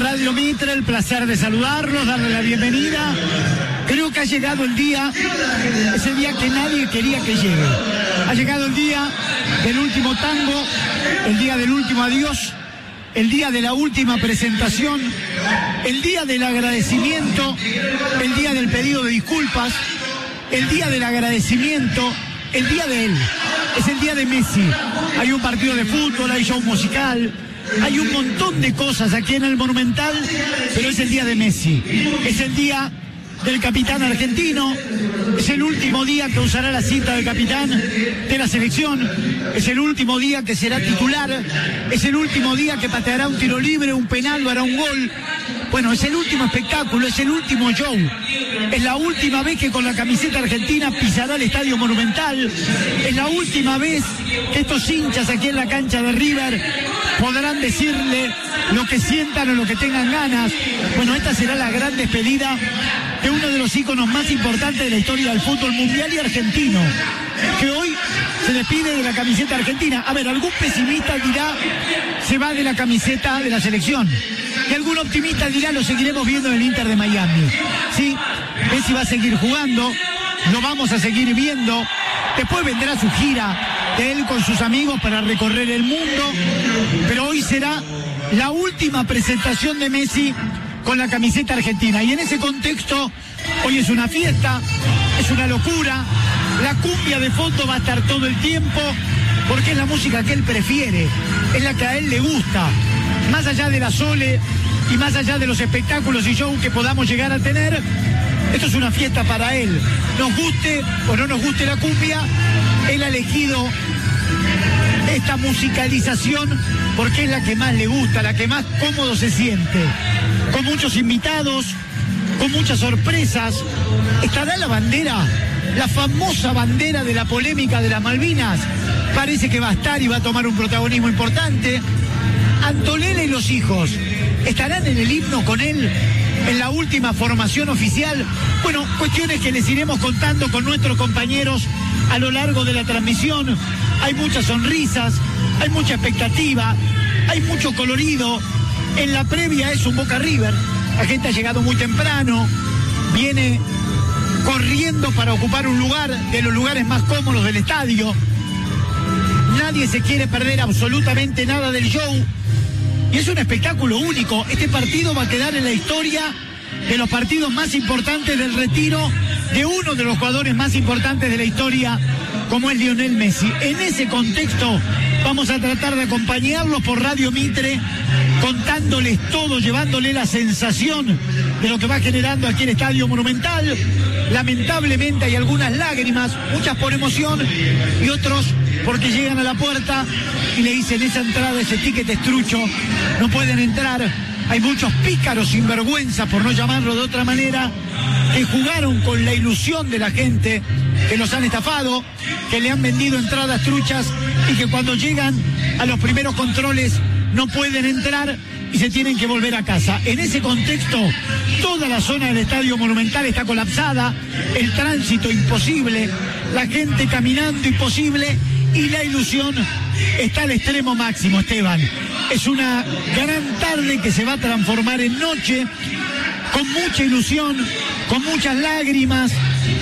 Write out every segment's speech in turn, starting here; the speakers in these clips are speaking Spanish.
Radio Mitre, el placer de saludarlos, darle la bienvenida. Creo que ha llegado el día, ese día que nadie quería que llegue. Ha llegado el día del último tango, el día del último adiós, el día de la última presentación, el día del agradecimiento, el día del pedido de disculpas, el día del agradecimiento, el día de él. Es el día de Messi. Hay un partido de fútbol, hay show musical, hay un montón de cosas aquí en el Monumental, pero es el día de Messi. Es el día del capitán argentino, es el último día que usará la cinta del capitán de la selección, es el último día que será titular, es el último día que pateará un tiro libre, un penal o hará un gol. Bueno, es el último espectáculo, es el último show. Es la última vez que con la camiseta argentina pisará el Estadio Monumental. Es la última vez que estos hinchas aquí en la cancha de River podrán decirle lo que sientan o lo que tengan ganas. Bueno, esta será la gran despedida de uno de los íconos más importantes de la historia del fútbol mundial y argentino, que hoy se despide de la camiseta argentina. A ver, algún pesimista dirá, se va de la camiseta de la selección. Y algún optimista dirá, lo seguiremos viendo en el Inter de Miami. Sí, Messi va a seguir jugando, lo vamos a seguir viendo. Después vendrá su gira de él con sus amigos para recorrer el mundo. Pero hoy será la última presentación de Messi con la camiseta argentina. Y en ese contexto, hoy es una fiesta, es una locura. La cumbia de fondo va a estar todo el tiempo, porque es la música que él prefiere, es la que a él le gusta. Más allá de la Sole y más allá de los espectáculos y shows que podamos llegar a tener, esto es una fiesta para él. Nos guste o no nos guste la cumbia, él ha elegido esta musicalización porque es la que más le gusta, la que más cómodo se siente. Con muchos invitados, con muchas sorpresas. Estará la bandera, la famosa bandera de la polémica de las Malvinas. Parece que va a estar y va a tomar un protagonismo importante. Antonella y los hijos estarán en el himno con él en la última formación oficial. Bueno, cuestiones que les iremos contando con nuestros compañeros a lo largo de la transmisión. Hay muchas sonrisas, hay mucha expectativa, hay mucho colorido. En la previa es un Boca River. La gente ha llegado muy temprano, viene corriendo para ocupar un lugar de los lugares más cómodos del estadio. Nadie se quiere perder absolutamente nada del show. Y es un espectáculo único. Este partido va a quedar en la historia de los partidos más importantes del retiro de uno de los jugadores más importantes de la historia, como es Lionel Messi. En ese contexto vamos a tratar de acompañarlos por Radio Mitre, contándoles todo, llevándole la sensación de lo que va generando aquí el Estadio Monumental. Lamentablemente hay algunas lágrimas, muchas por emoción y otros porque llegan a la puerta y le dicen esa entrada, ese ticket estrucho, no pueden entrar. Hay muchos pícaros sinvergüenza, por no llamarlo de otra manera, que jugaron con la ilusión de la gente, que los han estafado, que le han vendido entradas truchas y que cuando llegan a los primeros controles no pueden entrar y se tienen que volver a casa. En ese contexto, toda la zona del Estadio Monumental está colapsada, el tránsito imposible, la gente caminando imposible y la ilusión está al extremo máximo, Esteban. Es una gran tarde que se va a transformar en noche, con mucha ilusión, con muchas lágrimas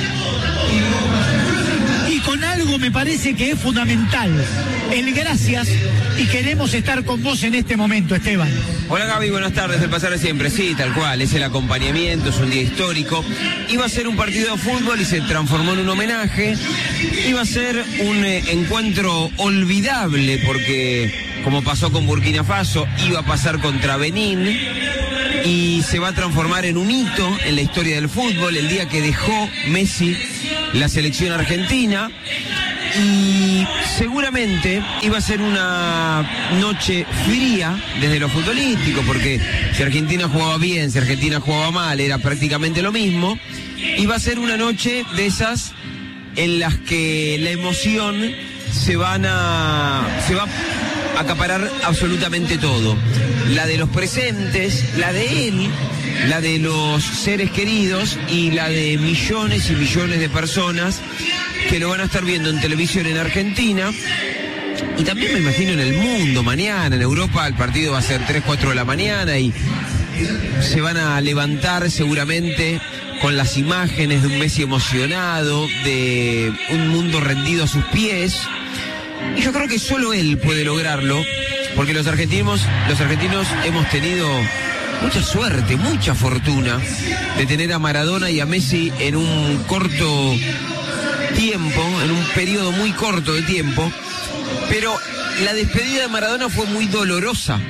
y con algo me parece que es fundamental, el gracias, y queremos estar con vos en este momento, Esteban. Hola Gaby, buenas tardes, el pasar de siempre, sí, tal cual, es el acompañamiento, es un día histórico. Iba a ser un partido de fútbol y se transformó en un homenaje, iba a ser un encuentro olvidable porque, como pasó con Burkina Faso, iba a pasar contra Benín y se va a transformar en un hito en la historia del fútbol, el día que dejó Messi la selección argentina. Y seguramente iba a ser una noche fría desde lo futbolístico, porque si Argentina jugaba bien, si Argentina jugaba mal, era prácticamente lo mismo. Iba a ser una noche de esas en las que la emoción se va a acaparar absolutamente todo. La de los presentes, la de él, la de los seres queridos y la de millones y millones de personas que lo van a estar viendo en televisión en Argentina y también me imagino en el mundo mañana. En Europa el partido va a ser 3, 4 de la mañana y se van a levantar seguramente con las imágenes de un Messi emocionado, de un mundo rendido a sus pies. Y yo creo que solo él puede lograrlo, porque los argentinos hemos tenido mucha suerte, mucha fortuna de tener a Maradona y a Messi en un corto tiempo, en un periodo muy corto de tiempo. Pero la despedida de Maradona fue muy dolorosa,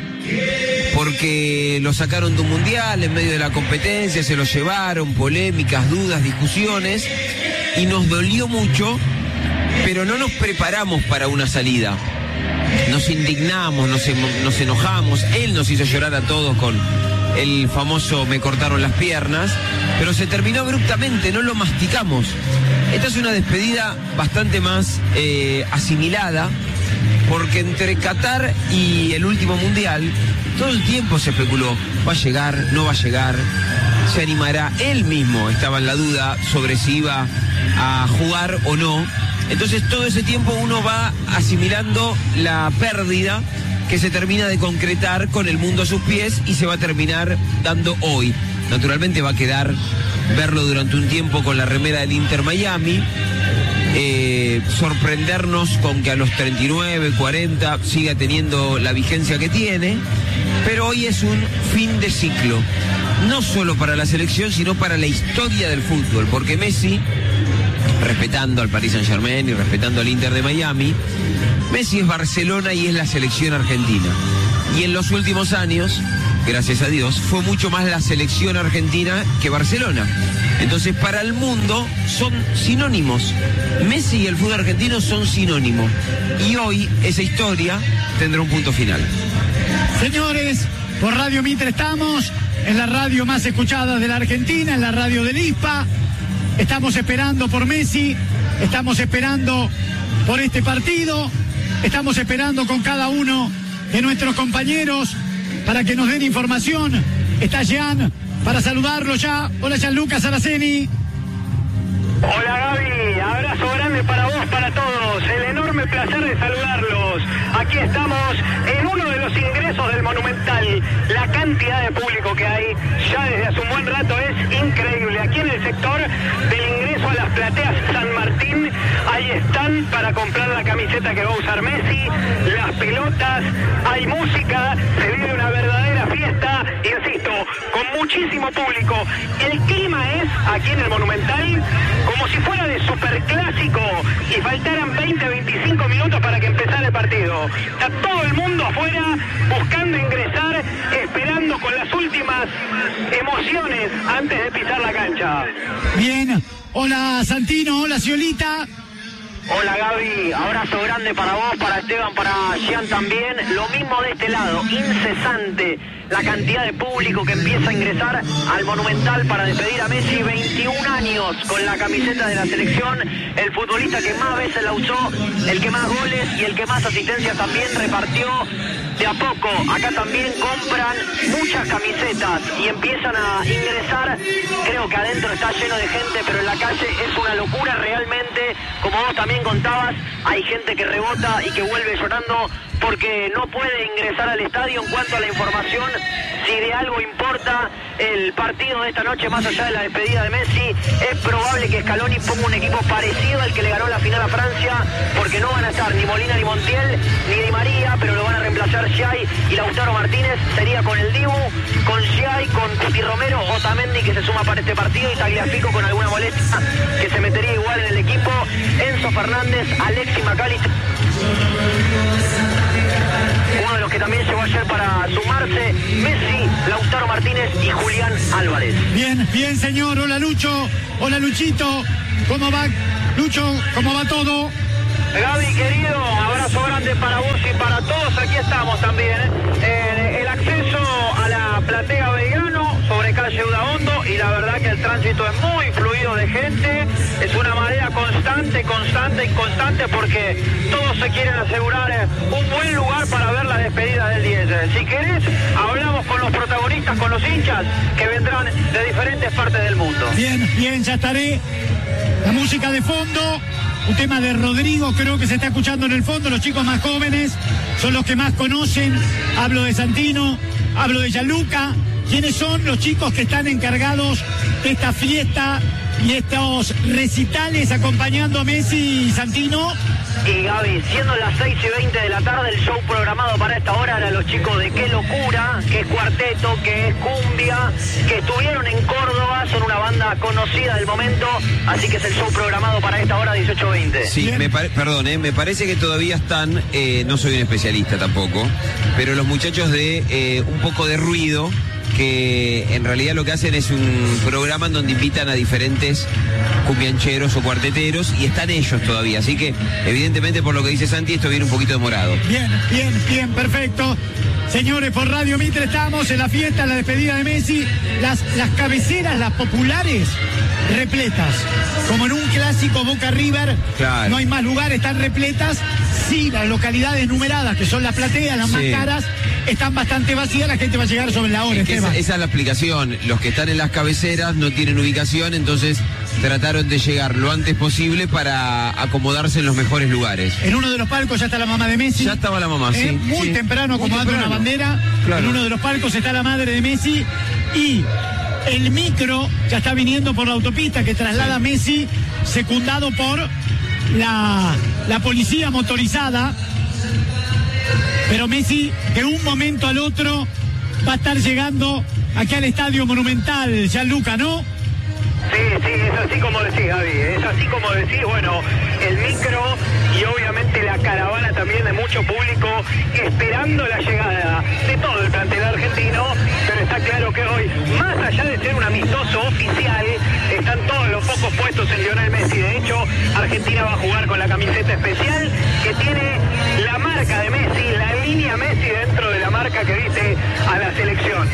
porque lo sacaron de un mundial en medio de la competencia, se lo llevaron, polémicas, dudas, discusiones, y nos dolió mucho, pero no nos preparamos para una salida. Nos indignamos, nos enojamos, él nos hizo llorar a todos con el famoso "me cortaron las piernas", pero se terminó abruptamente, no lo masticamos. Esta es una despedida bastante más asimilada, porque entre Qatar y el último mundial, todo el tiempo se especuló, ¿va a llegar? ¿No va a llegar? ¿Se animará? Él mismo estaba en la duda sobre si iba a jugar o no. Entonces todo ese tiempo uno va asimilando la pérdida que se termina de concretar con el mundo a sus pies y se va a terminar dando hoy. Naturalmente va a quedar verlo durante un tiempo con la remera del Inter Miami, sorprendernos con que a los 39, 40 siga teniendo la vigencia que tiene, pero hoy es un fin de ciclo, no solo para la selección, sino para la historia del fútbol, porque Messi, respetando al Paris Saint-Germain y respetando al Inter de Miami, Messi es Barcelona y es la selección argentina. Y en los últimos años, gracias a Dios, fue mucho más la selección argentina que Barcelona. Entonces, para el mundo son sinónimos. Messi y el fútbol argentino son sinónimos. Y hoy esa historia tendrá un punto final. Señores, por Radio Mitre estamos, en la radio más escuchada de la Argentina, en la radio del ISPA. Estamos esperando por Messi, estamos esperando por este partido, estamos esperando con cada uno de nuestros compañeros para que nos den información. Está Jean para saludarlo ya. Hola, Gianluca Saraceni. Hola, Gaby, abrazo grande para vos, para todos, el enorme placer de saludarlos. Aquí estamos en uno de los ingresos del Monumental. La cantidad de público que hay ya desde hace un buen rato es increíble. Aquí en el sector del ingreso a las plateas San Martín, ahí están para comprar la camiseta que va a usar Messi, las pelotas, hay música, se vive una verdadera fiesta, insisto, con muchísimo público. El clima es, aquí en el Monumental, como si fuera de superclásico y faltaran 20-25 minutos para que empezara el partido. Está todo el mundo afuera buscando ingresar, esperando con las últimas emociones antes de pisar la cancha. Bien, hola Santino, hola Ciolita. Hola Gaby, abrazo grande para vos, para Esteban, para Jean también. Lo mismo de este lado, incesante la cantidad de público que empieza a ingresar al Monumental para despedir a Messi. 21 años con la camiseta de la selección, el futbolista que más veces la usó, el que más goles y el que más asistencias también repartió. De a poco, acá también compran muchas camisetas y empiezan a ingresar. Creo que adentro está lleno de gente, pero en la calle es una locura realmente. Como vos también contabas, hay gente que rebota y que vuelve llorando porque no puede ingresar al estadio. En cuanto a la información, si de algo importa el partido de esta noche, más allá de la despedida de Messi, es probable que Scaloni ponga un equipo parecido al que le ganó la final a Francia, porque no van a estar ni Molina ni Montiel ni Di María, pero lo van a reemplazar Giai y Lautaro Martínez. Sería con el Dibu, con Giai, con Cuti Romero, Otamendi, que se suma para este partido, y Tagliafico con alguna molestia que se metería igual en el equipo, Enzo Fernández, Alexis McAllister, uno de los que también llegó ayer para sumarse, Messi, Lautaro Martínez y Julián Álvarez. Bien, bien señor, hola Lucho, hola Luchito, ¿cómo va Lucho? ¿Cómo va todo? Gaby querido, abrazo grande para vos y para todos, aquí estamos también, el acceso a la platea Belgrano sobre calle Udaondo, y la verdad que el tránsito es muy fluido de gente, es una marea constante y constante, porque todos se quieren asegurar un buen lugar para ver la despedida del 10. Si querés, hablamos con los protagonistas, con los hinchas que vendrán de diferentes partes del mundo. Bien, bien, ya estaré. La música de fondo, un tema de Rodrigo, creo que se está escuchando en el fondo. Los chicos más jóvenes son los que más conocen. Hablo de Santino, hablo de Gianluca, quiénes son los chicos que están encargados de esta fiesta y estos recitales acompañando a Messi y Santino. Y Gaby, siendo las 6:20 de la tarde, el show programado para esta hora era los chicos de Qué Locura, que es cuarteto, que es cumbia, que estuvieron en Córdoba, son una banda conocida del momento, así que es el show programado para esta hora 18:20. Sí, me parece que todavía están, no soy un especialista tampoco, pero los muchachos de Un Poco de Ruido, que en realidad lo que hacen es un programa en donde invitan a diferentes cumbiancheros o cuarteteros y están ellos todavía, así que evidentemente por lo que dice Santi esto viene un poquito demorado. Bien, perfecto. Señores, por Radio Mitre estamos en la fiesta, en la despedida de Messi, las cabeceras, las populares, repletas, como en un clásico Boca River, claro. No hay más lugares, están repletas. Sí, las localidades numeradas, que son las plateas, las más caras, están bastante vacías, la gente va a llegar sobre la hora. Esa es la explicación, los que están en las cabeceras no tienen ubicación, entonces trataron de llegar lo antes posible para acomodarse en los mejores lugares. En uno de los palcos ya está la mamá de Messi. Ya estaba la mamá, sí. Muy temprano acomodando una bandera. Claro. En uno de los palcos está la madre de Messi y el micro ya está viniendo por la autopista que traslada a Messi, secundado por la policía motorizada. Pero Messi, de un momento al otro, va a estar llegando aquí al Estadio Monumental, Gianluca, ¿no? Sí, es así como decís, Gaby, es así como decís, bueno, el micro y obviamente la caravana también de mucho público esperando la llegada de todo el plantel argentino, pero está claro que hoy, más allá de ser un amistoso oficial, están todos los focos puestos en Lionel Messi. De hecho, Argentina va a jugar con la camiseta especial que tiene la marca de Messi, la línea Messi dentro de la marca que viste a la selección.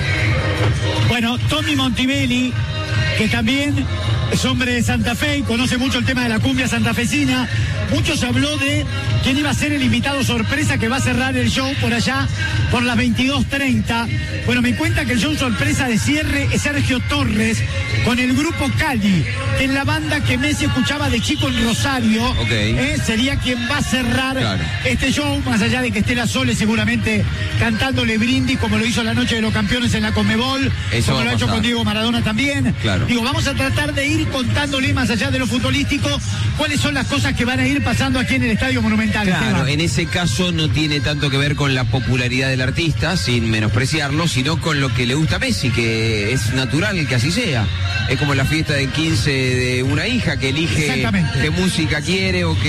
Bueno, Tommy Montibelli, que también es hombre de Santa Fe y conoce mucho el tema de la cumbia santafesina. Mucho se habló de quién iba a ser el invitado sorpresa que va a cerrar el show por allá, por las 22:30. Bueno, me cuenta que el show sorpresa de cierre es Sergio Torres con el grupo Cali, que es la banda que Messi escuchaba de chico en Rosario. Sería quien va a cerrar este show, más allá de que esté la Sole seguramente cantándole brindis, como lo hizo la noche de los campeones en la Conmebol, como lo ha hecho con Diego Maradona también. Claro. Digo, vamos a tratar de ir contándole, más allá de lo futbolístico, cuáles son las cosas que van a ir pasando aquí en el Estadio Monumental. Claro, en ese caso no tiene tanto que ver con la popularidad del artista, sin menospreciarlo, sino con lo que le gusta a Messi, que es natural que así sea. Es como la fiesta de 15 de una hija que elige qué música quiere o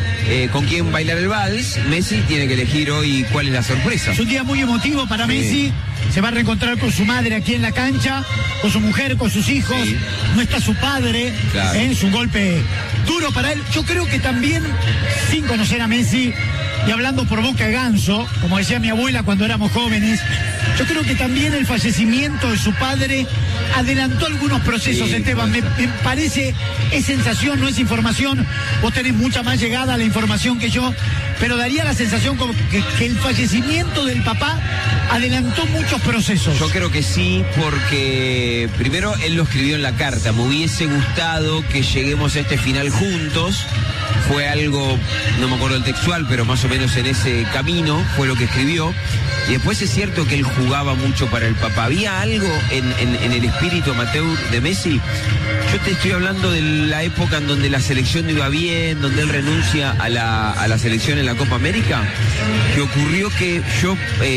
con quién bailar el vals. Messi tiene que elegir hoy cuál es la sorpresa. Es un día muy emotivo para Messi. Se va a reencontrar con su madre aquí en la cancha, con su mujer, con sus hijos. No está su padre. Es un golpe duro para él. Yo creo que también, sin conocer a Messi y hablando por boca de ganso, como decía mi abuela cuando éramos jóvenes, yo creo que también el fallecimiento de su padre adelantó algunos procesos, Esteban. Me parece, es sensación, no es información. Vos tenés mucha más llegada a la información que yo, pero daría la sensación como que el fallecimiento del papá adelantó muchos procesos. Yo creo que sí, porque primero él lo escribió en la carta. Me hubiese gustado que lleguemos a este final juntos. Fue algo, no me acuerdo el textual, pero más o menos en ese camino fue lo que escribió. Y después es cierto que él jugaba mucho para el papá. Había algo en el espíritu amateur de Messi. Yo te estoy hablando de la época en donde la selección no iba bien, donde él renuncia a la selección en la Copa América, que ocurrió que yo,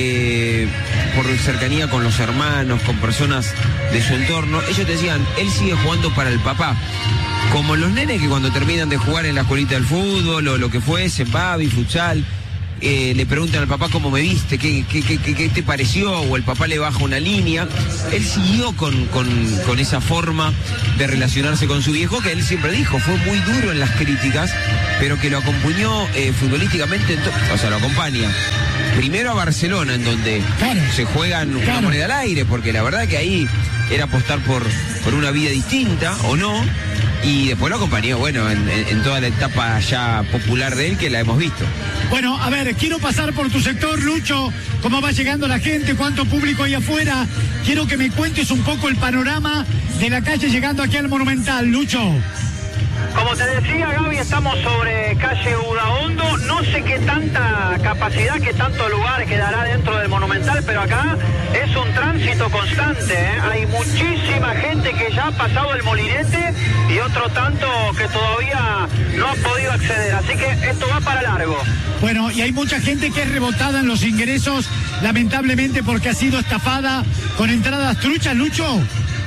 por cercanía con los hermanos, con personas de su entorno, ellos decían, él sigue jugando para el papá. Como los nenes que cuando terminan de jugar en la escuelita del fútbol o lo que fuese, babi, futsal, le preguntan al papá cómo me viste, qué te pareció, o el papá le baja una línea. Él siguió con esa forma de relacionarse con su viejo, que él siempre dijo, fue muy duro en las críticas, pero que lo acompañó futbolísticamente, o sea, lo acompaña. Primero a Barcelona, en donde se juegan una moneda al aire, porque la verdad que ahí era apostar por una vida distinta, o no. Y después lo acompañó, bueno, en toda la etapa ya popular de él, que la hemos visto. Bueno, a ver, quiero pasar por tu sector, Lucho, cómo va llegando la gente, cuánto público hay afuera. Quiero que me cuentes un poco el panorama de la calle llegando aquí al Monumental, Lucho. Como te decía, Gaby, estamos sobre calle Udaondo. No sé qué tanta capacidad, qué tanto lugar quedará dentro del Monumental, pero acá es un tránsito constante, ¿eh? Hay muchísima gente que ya ha pasado el molinete y otro tanto que todavía no ha podido acceder. Así que esto va para largo. Bueno, y hay mucha gente que es rebotada en los ingresos, lamentablemente porque ha sido estafada con entradas truchas, Lucho.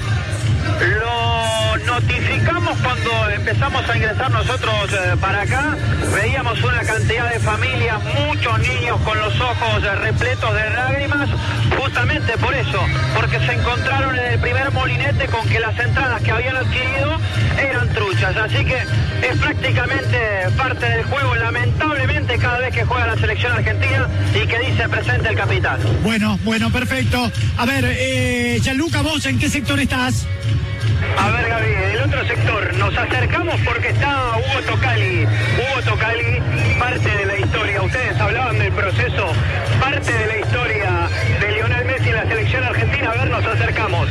Lo notificamos cuando empezamos a ingresar nosotros para acá. Veíamos una cantidad de familias, muchos niños con los ojos repletos de lágrimas, justamente por eso, porque se encontraron en el primer molinete con que las entradas que habían adquirido eran truchas. Así que es prácticamente parte del juego, lamentablemente, cada vez que juega la selección argentina y que dice presente el capitán. Bueno, perfecto. A ver, Gianluca, ¿vos en qué sector estás? A ver, Gaby, del otro sector nos acercamos porque está Hugo Tocali. Hugo Tocali, parte de la historia. Ustedes hablaban del proceso, parte de la historia de Lionel Messi en la selección argentina. A ver, nos acercamos.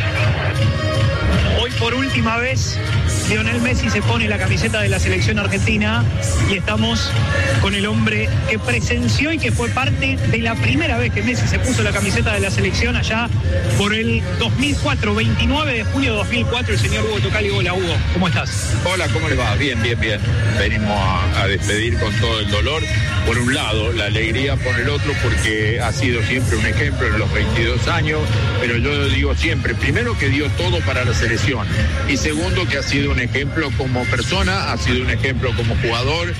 Hoy por última vez Lionel Messi se pone la camiseta de la selección argentina y estamos con el hombre que presenció y que fue parte de la primera vez que Messi se puso la camiseta de la selección allá por el 2004, 29 de junio de 2004, el señor Hugo Tocali. Hola, Hugo, ¿cómo estás? Hola, ¿cómo le va? Bien. Venimos a despedir con todo el dolor. Por un lado, la alegría por el otro, porque ha sido siempre un ejemplo en los 22 años, pero yo digo siempre, primero que dio todo para la selección, y segundo que ha sido un ejemplo como persona, ha sido un ejemplo como jugador,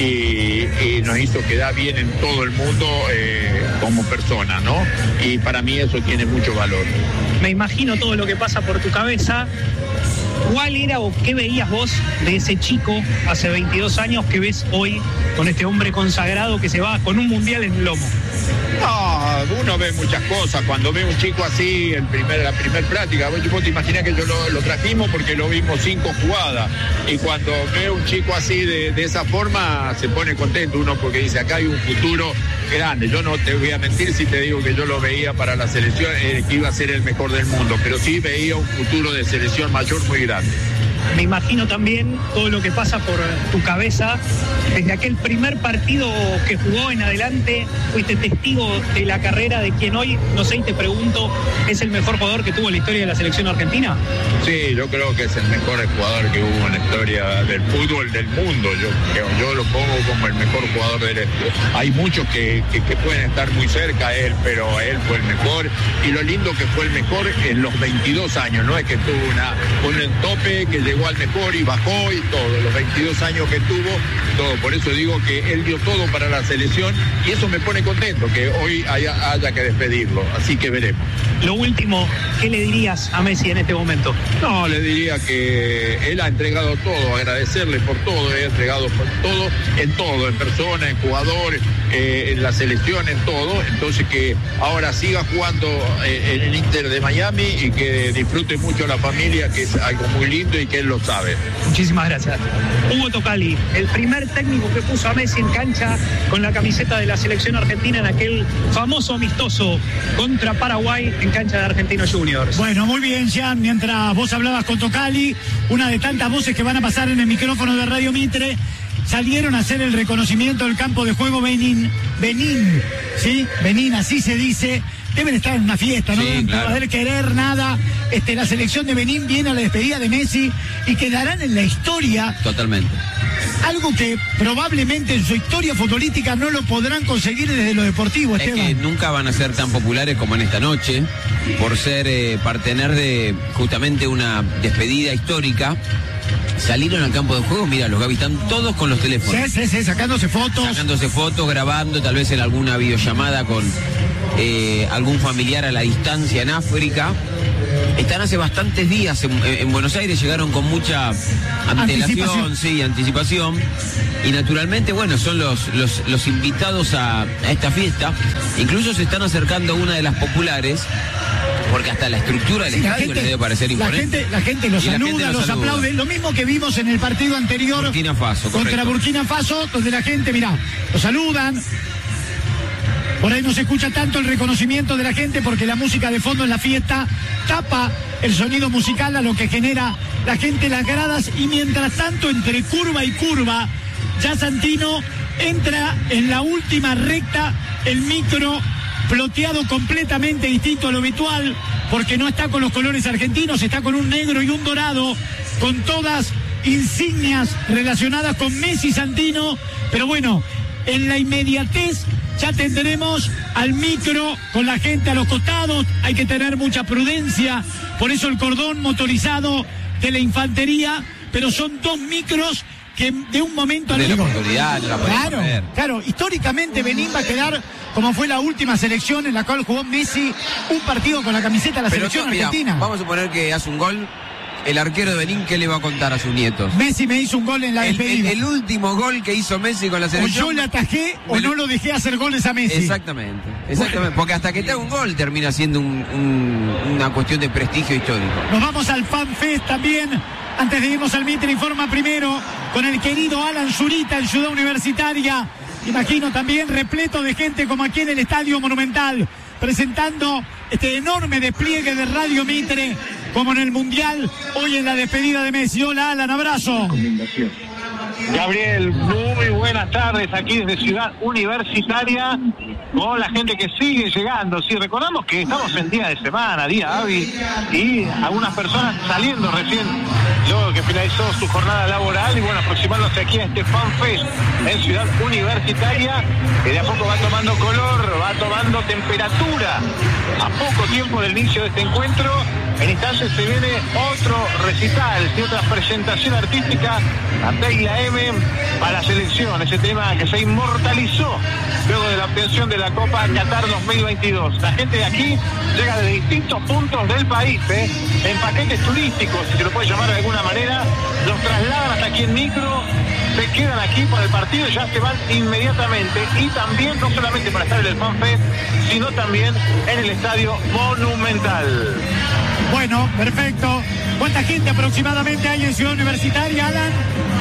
y nos hizo quedar bien en todo el mundo como persona, ¿no? Y para mí eso tiene mucho valor. Me imagino todo lo que pasa por tu cabeza. ¿Cuál era o qué veías vos de ese chico hace 22 años que ves hoy con este hombre consagrado que se va con un mundial en el lomo? No, uno ve muchas cosas. Cuando ve un chico así, la primer práctica, vos te imaginás que yo lo trajimos porque lo vimos 5 jugadas. Y cuando ve un chico así de esa forma, se pone contento uno porque dice, acá hay un futuro grande. Yo no te voy a mentir si te digo que yo lo veía para la selección, que iba a ser el mejor del mundo, pero sí veía un futuro de selección mayor muy grande. Me imagino también todo lo que pasa por tu cabeza. Desde aquel primer partido que jugó en adelante, fuiste testigo de la carrera de quien hoy, no sé, y te pregunto, ¿es el mejor jugador que tuvo en la historia de la selección argentina? Sí, yo creo que es el mejor jugador que hubo en la historia del fútbol del mundo. Yo lo pongo como el mejor jugador del... Hay muchos que pueden estar muy cerca a él, pero él fue el mejor. Y lo lindo que fue el mejor en los 22 años, no es que tuvo un tope, que llegó al mejor y bajó y todo, los 22 años que tuvo, todo. Por eso digo que él dio todo para la selección y eso me pone contento, que hoy haya que despedirlo, así que veremos. Lo último, ¿qué le dirías a Messi en este momento? No, le diría que él ha entregado todo, agradecerle por todo, ha entregado por todo, en persona, en jugador, en la selección, en todo. Entonces que ahora siga jugando en el Inter de Miami y que disfrute mucho la familia, que es algo muy lindo y que él lo sabe. Muchísimas gracias. Hugo Tocali, el primer técnico que puso a Messi en cancha con la camiseta de la selección argentina en aquel famoso amistoso contra Paraguay en cancha de Argentinos Juniors. Bueno, muy bien, Jean, mientras vos hablabas con Tocali, una de tantas voces que van a pasar en el micrófono de Radio Mitre, salieron a hacer el reconocimiento del campo de juego Benín, ¿sí? Benín, así se dice. Deben estar en una fiesta, ¿no? Sí, claro. No poder querer nada. La selección de Benín viene a la despedida de Messi y quedarán en la historia. Totalmente. Algo que probablemente en su historia futbolística no lo podrán conseguir desde lo deportivo, Es Esteban. que nunca van a ser tan populares como en esta noche, por ser partener de justamente una despedida histórica. Salieron al campo de juego, mira, los Gaby están todos con los teléfonos. Sí, sacándose fotos, grabando, tal vez en alguna videollamada con algún familiar a la distancia en África. Están hace bastantes días en Buenos Aires, llegaron con mucha anticipación. Y naturalmente, bueno, son los invitados a esta fiesta. Incluso se están acercando a una de las populares, porque hasta la estructura del estadio les debe parecer imponente. La gente los saluda, los aplaude. Lo mismo que vimos en el partido anterior Burkina Faso, contra correcto. Burkina Faso, donde la gente, mirá, los saludan. Por ahí no se escucha tanto el reconocimiento de la gente porque la música de fondo en la fiesta tapa el sonido musical a lo que genera la gente en las gradas. Y mientras tanto, entre curva y curva, ya Santino entra en la última recta, el micro ploteado completamente distinto a lo habitual, porque no está con los colores argentinos, está con un negro y un dorado, con todas insignias relacionadas con Messi Santino. Pero bueno, en la inmediatez ya tendremos al micro con la gente a los costados. Hay que tener mucha prudencia, por eso el cordón motorizado de la infantería, pero son 2 micros que de un momento al otro. Claro, históricamente Benín va a quedar como fue la última selección en la cual jugó Messi un partido con la camiseta de la selección argentina. Vamos a suponer que hace un gol. El arquero de Benín, ¿qué le va a contar a sus nietos? Messi me hizo un gol en la despedida. El último gol que hizo Messi con la selección. O yo le atajé o no lo dejé hacer goles a Messi. Exactamente. Porque hasta que te haga un gol termina siendo una cuestión de prestigio histórico. Nos vamos al Fan Fest también. Antes de irnos al Mitre, informa primero con el querido Alan Zurita en Ciudad Universitaria. Imagino también repleto de gente como aquí en el Estadio Monumental, presentando este enorme despliegue de Radio Mitre, como en el Mundial, hoy en la despedida de Messi. Hola, Alan, abrazo. Gabriel, muy buenas tardes aquí desde Ciudad Universitaria, con la gente que sigue llegando. Sí, recordamos que estamos en día de semana, día hábil, y algunas personas saliendo recién, luego que finalizó su jornada laboral, y bueno, aproximándose aquí a este Fan Fest en Ciudad Universitaria, que de a poco va tomando color, va tomando temperatura. A poco tiempo del inicio de este encuentro, en instantes se viene otro recital, otra presentación artística ante la M para la selección, ese tema que se inmortalizó luego de la obtención de la Copa Qatar 2022. La gente de aquí llega de distintos puntos del país, en paquetes turísticos, si se lo puede llamar de alguna manera, los trasladan hasta aquí en micro, se quedan aquí por el partido y ya se van inmediatamente, y también no solamente para estar en el Fan Fest, sino también en el Estadio Monumental. Bueno, perfecto. ¿Cuánta gente aproximadamente hay en Ciudad Universitaria, Alan?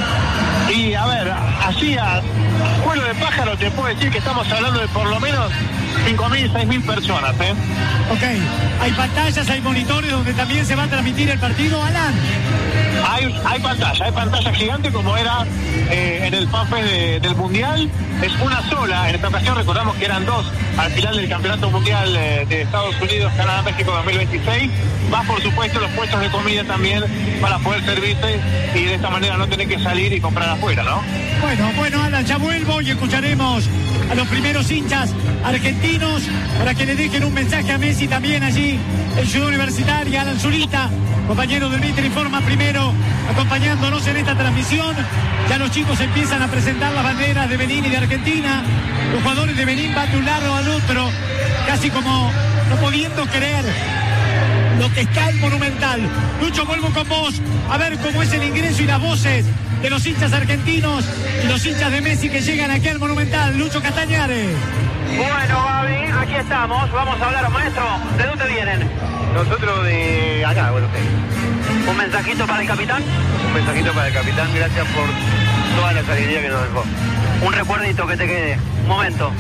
Y a ver, así a vuelo de pájaro te puedo decir que estamos hablando de por lo menos 5.000, 6.000 personas, Ok, hay pantallas, hay monitores donde también se va a transmitir el partido, Alan. Hay pantalla gigante como era en el Fan Fest del Mundial. Es una sola, en esta ocasión recordamos que eran 2 al final del Campeonato Mundial de Estados Unidos, Canadá, México 2026. Más por supuesto los puestos de comida también para poder servirse y de esta manera no tener que salir y comprar afuera, ¿no? Bueno, Alan, ya vuelvo y escucharemos a los primeros hinchas argentinos para que le dejen un mensaje a Messi también allí en Ciudad Universitaria. Alan Zurita, compañero del Mitre, informa primero, acompañándonos en esta transmisión. Ya los chicos empiezan a presentar las banderas de Benín y de Argentina. Los jugadores de Benín van de un lado al otro, casi como no pudiendo creer lo que está el Monumental. Lucho, vuelvo con vos a ver cómo es el ingreso y las voces de los hinchas argentinos y los hinchas de Messi que llegan aquí al Monumental. Lucho Castañares. Bueno, Gaby, aquí estamos. Vamos a hablar, maestro. ¿De dónde vienen? Nosotros de acá, bueno, ¿Un mensajito para el capitán? un mensajito para el capitán, gracias por toda la alegría que nos dejó. Un recuerdito que te quede. Un momento.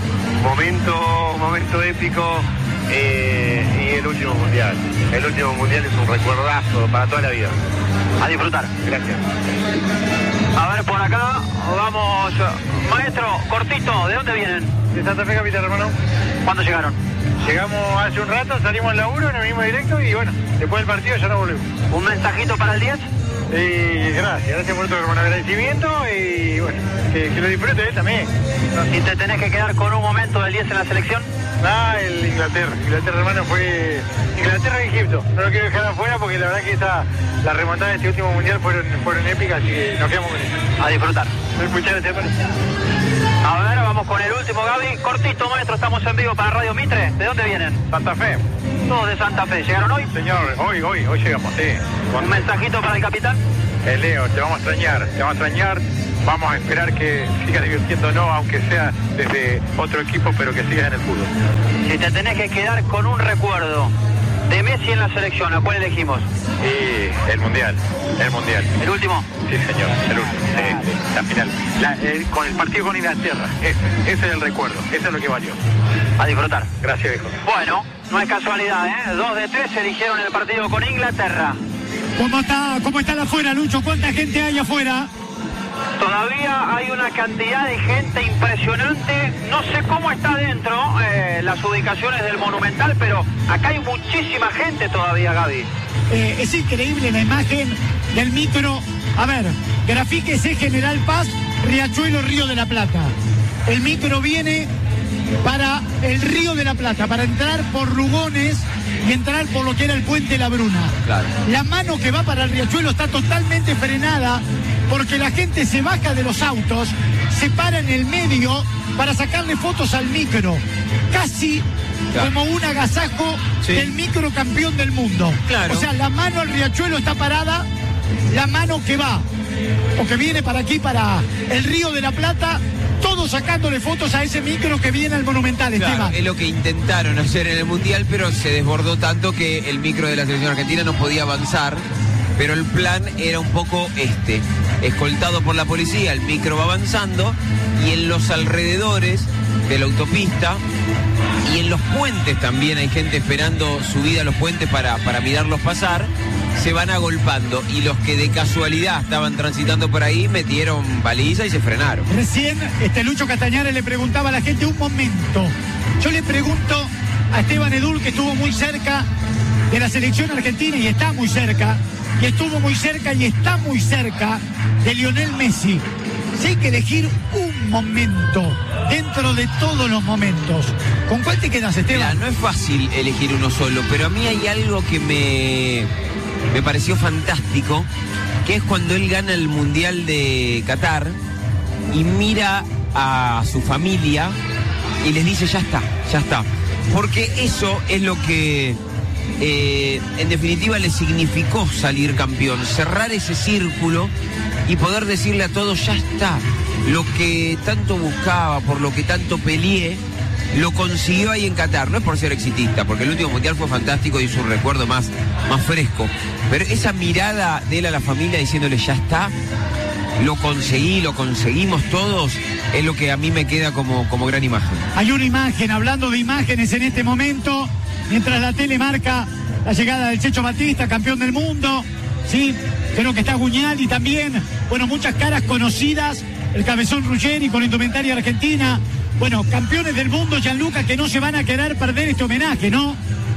Momento épico, y el último mundial. El último mundial es un recuerdazo para toda la vida. A disfrutar. Gracias. A ver, por acá vamos. Maestro, cortito, ¿de dónde vienen? De Santa Fe, capitán, hermano. ¿Cuándo llegaron? Llegamos hace un rato, salimos al laburo en el mismo directo y bueno, después del partido ya no volvemos. ¿Un mensajito para el 10? Gracias por tu hermano, agradecimiento y bueno, que lo disfrute él también. ¿Y te tenés que quedar con un momento del 10 en la selección? El Inglaterra, hermano, fue Inglaterra y Egipto. No lo quiero dejar afuera porque la verdad que la remontada de este último mundial fueron épicas, así que nos quedamos con eso. A disfrutar. Muchas gracias, hermano. A ver, vamos con el último, Gaby. Cortito, maestro, estamos en vivo para Radio Mitre. ¿De dónde vienen? Santa Fe. Todos de Santa Fe. ¿Llegaron hoy? Señor, hoy llegamos, sí. ¿Un mensajito para el capitán? Leo, te vamos a extrañar. Vamos a esperar que sigas divirtiéndonos, aunque sea desde otro equipo, pero que sigas en el fútbol. Si te tenés que quedar con un recuerdo de Messi en la selección, ¿a cuál elegimos? Y el Mundial. ¿El último? Sí, señor, el último. La final. Con el partido con Inglaterra. Ese es el recuerdo, eso es lo que valió. A disfrutar. Gracias, viejo. Bueno, no es casualidad, 2 de 3 eligieron el partido con Inglaterra. ¿Cómo está afuera, Lucho? ¿Cuánta gente hay afuera? Todavía hay una cantidad de gente impresionante. No sé cómo está dentro las ubicaciones del Monumental, pero acá hay muchísima gente todavía, Gaby. Es increíble la imagen del micro. A ver, grafíquese General Paz, Riachuelo, Río de la Plata. El micro viene para el Río de la Plata, para entrar por Lugones y entrar por lo que era el Puente La Bruna. Claro. La mano que va para el Riachuelo está totalmente frenada porque la gente se baja de los autos, se para en el medio para sacarle fotos al micro. Casi como un agasajo del micro campeón del mundo. Claro. O sea, la mano al Riachuelo está parada, la mano que va o que viene para aquí, para el Río de la Plata, todos sacándole fotos a ese micro que viene al Monumental, Claro, Esteban. es lo que intentaron hacer en el Mundial, pero se desbordó tanto que el micro de la selección argentina no podía avanzar. Pero el plan era un poco escoltado por la policía, el micro va avanzando y en los alrededores de la autopista y en los puentes también hay gente esperando subida a los puentes para mirarlos pasar, se van agolpando y los que de casualidad estaban transitando por ahí metieron baliza y se frenaron. Recién Lucho Castañares le preguntaba a la gente un momento. Yo le pregunto a Esteban Edul, que estuvo muy cerca de la selección argentina y está muy cerca, y estuvo muy cerca y está muy cerca de Lionel Messi. Si hay que elegir un momento dentro de todos los momentos, ¿con cuál te quedas, Esteban? Mirá, no es fácil elegir uno solo, pero a mí hay algo que me pareció fantástico, que es cuando él gana el Mundial de Qatar y mira a su familia y les dice ya está. Porque eso es lo que en definitiva le significó salir campeón, cerrar ese círculo y poder decirle a todos ya está. Lo que tanto buscaba, por lo que tanto peleé, lo consiguió ahí en Qatar. No es por ser exitista, porque el último mundial fue fantástico y es un recuerdo más fresco. Pero esa mirada de él a la familia diciéndole ya está, lo conseguimos todos, es lo que a mí me queda como gran imagen. Hay una imagen, hablando de imágenes en este momento, mientras la tele marca la llegada del Checho Batista, campeón del mundo, sí, creo que está Guñaldi también, bueno, muchas caras conocidas, el Cabezón Ruggeri con indumentaria argentina, bueno, campeones del mundo, Gianluca, que no se van a querer perder este homenaje, ¿no?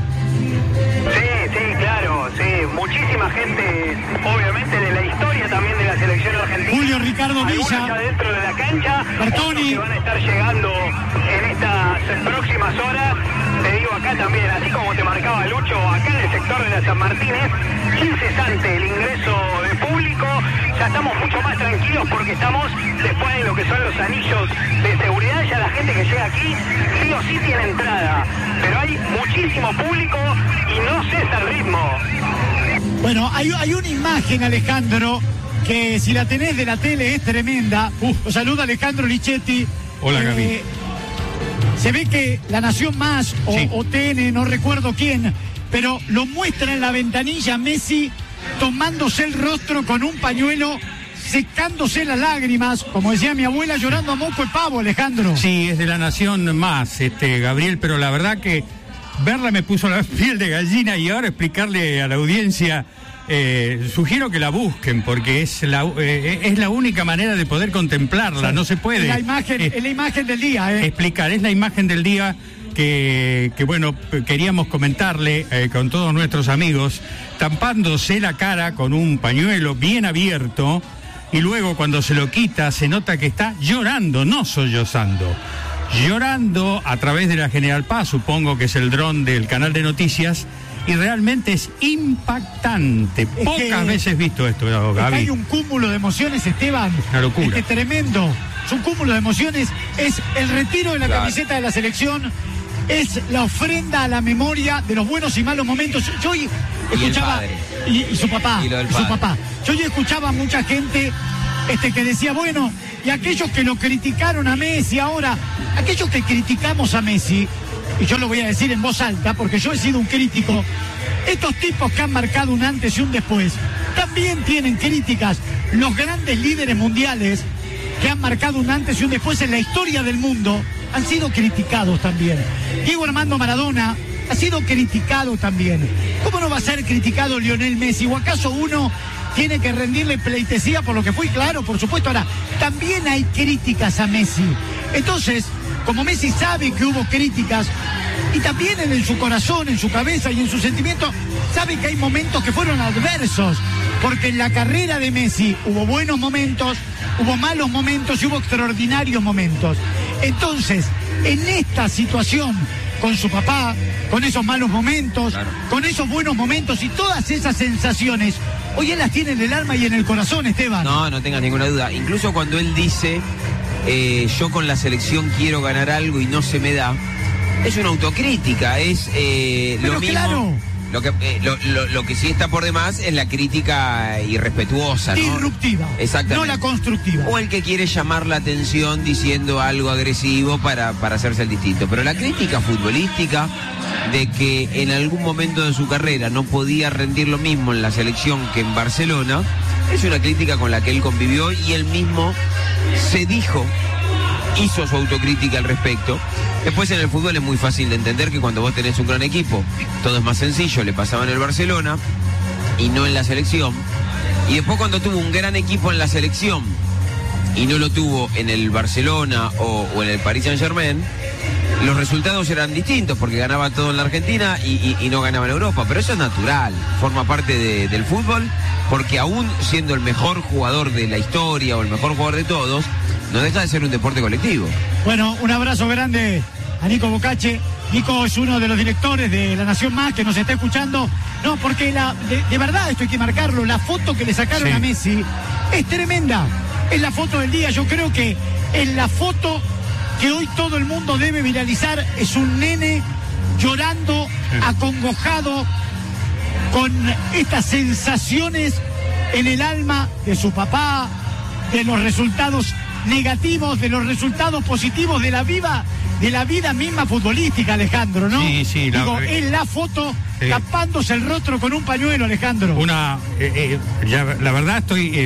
Sí, claro, sí, muchísima gente, obviamente de la historia también de la selección argentina. Julio Ricardo Algunos Villa, ya dentro de la cancha, Bertoni, que van a estar llegando en estas próximas horas. Te digo acá también, así como te marcaba Lucho, acá en el sector de la San Martínez, incesante el ingreso de público. Ya estamos mucho más tranquilos porque estamos después de lo que son los anillos de seguridad. Ya la gente que llega aquí sí o sí tiene entrada, pero hay muchísimo público y no cesa el ritmo. bueno, hay una imagen, Alejandro, que si la tenés de la tele es tremenda. Os saluda Alejandro Lichetti. Hola, Gaby. Se ve que La Nación Más o TN, no recuerdo quién, pero lo muestra en la ventanilla Messi tomándose el rostro con un pañuelo, secándose las lágrimas, como decía mi abuela, llorando a moco de pavo, Alejandro. Sí, es de La Nación Más, Gabriel, pero la verdad que verla me puso la piel de gallina y ahora explicarle a la audiencia, sugiero que la busquen porque es la única manera de poder contemplarla, sí. No se puede. Es la imagen del día, explicar, es la imagen del día que bueno, queríamos comentarle con todos nuestros amigos, tampándose la cara con un pañuelo bien abierto y luego cuando se lo quita se nota que está llorando, no sollozando. Llorando a través de la General Paz, supongo que es el dron del canal de noticias, y realmente es impactante. Pocas veces visto esto, Gaby. Hay un cúmulo de emociones, Esteban. Una locura. Es tremendo. Es un cúmulo de emociones. Es el retiro de la camiseta de la selección. Es la ofrenda a la memoria de los buenos y malos momentos. Yo hoy escuchaba. Y su papá. Y su papá. Yo hoy escuchaba a mucha gente que decía, bueno, y aquellos que lo criticaron a Messi ahora, aquellos que criticamos a Messi, y yo lo voy a decir en voz alta porque yo he sido un crítico, estos tipos que han marcado un antes y un después, también tienen críticas. Los grandes líderes mundiales que han marcado un antes y un después en la historia del mundo, han sido criticados también. Diego Armando Maradona ha sido criticado también. ¿Cómo no va a ser criticado Lionel Messi? ¿O acaso uno tiene que rendirle pleitesía por lo que fue? Claro, por supuesto. Ahora, también hay críticas a Messi. Entonces, como Messi sabe que hubo críticas, y también en su corazón, en su cabeza y en sus sentimientos, sabe que hay momentos que fueron adversos, porque en la carrera de Messi hubo buenos momentos, hubo malos momentos y hubo extraordinarios momentos. Entonces, en esta situación, con su papá, con esos malos momentos, claro, con esos buenos momentos y todas esas sensaciones, hoy él las tiene en el alma y en el corazón, Esteban. No tengas ninguna duda. Incluso cuando él dice, yo con la selección quiero ganar algo y no se me da, es una autocrítica, es lo mismo. Claro. Lo que sí está por demás es la crítica irrespetuosa, ¿no? Disruptiva. Exactamente. No la constructiva. O el que quiere llamar la atención diciendo algo agresivo para hacerse el distinto. Pero la crítica futbolística de que en algún momento de su carrera no podía rendir lo mismo en la selección que en Barcelona, es una crítica con la que él convivió y él mismo se dijo, hizo su autocrítica al respecto. Después en el fútbol es muy fácil de entender que cuando vos tenés un gran equipo, todo es más sencillo, le pasaba en el Barcelona y no en la selección. Y después cuando tuvo un gran equipo en la selección y no lo tuvo en el Barcelona o en el Paris Saint-Germain, los resultados eran distintos porque ganaba todo en la Argentina y no ganaba en Europa. Pero eso es natural, forma parte del fútbol, porque aún siendo el mejor jugador de la historia o el mejor jugador de todos, no deja de ser un deporte colectivo. Bueno, un abrazo grande a Nico Bocache. Nico es uno de los directores de La Nación Más que nos está escuchando. No, porque de verdad esto hay que marcarlo. La foto que le sacaron a Messi es tremenda. Es la foto del día. Yo creo que es la foto que hoy todo el mundo debe viralizar. Es un nene llorando, acongojado, con estas sensaciones en el alma de su papá, de los resultados negativos, de los resultados positivos de la vida misma futbolística, Alejandro, ¿no? Sí. Es la foto tapándose el rostro con un pañuelo, Alejandro. La verdad estoy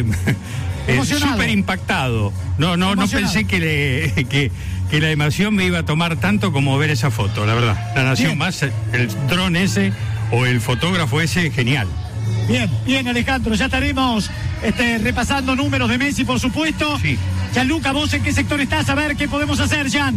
súper impactado. No pensé que la emoción me iba a tomar tanto como ver esa foto, la verdad. La Nación Más, el dron ese o el fotógrafo ese, genial. Bien, Alejandro, ya estaremos repasando números de Messi, por supuesto. Sí. Gianluca, ¿vos en qué sector estás? A ver, ¿qué podemos hacer, Jan?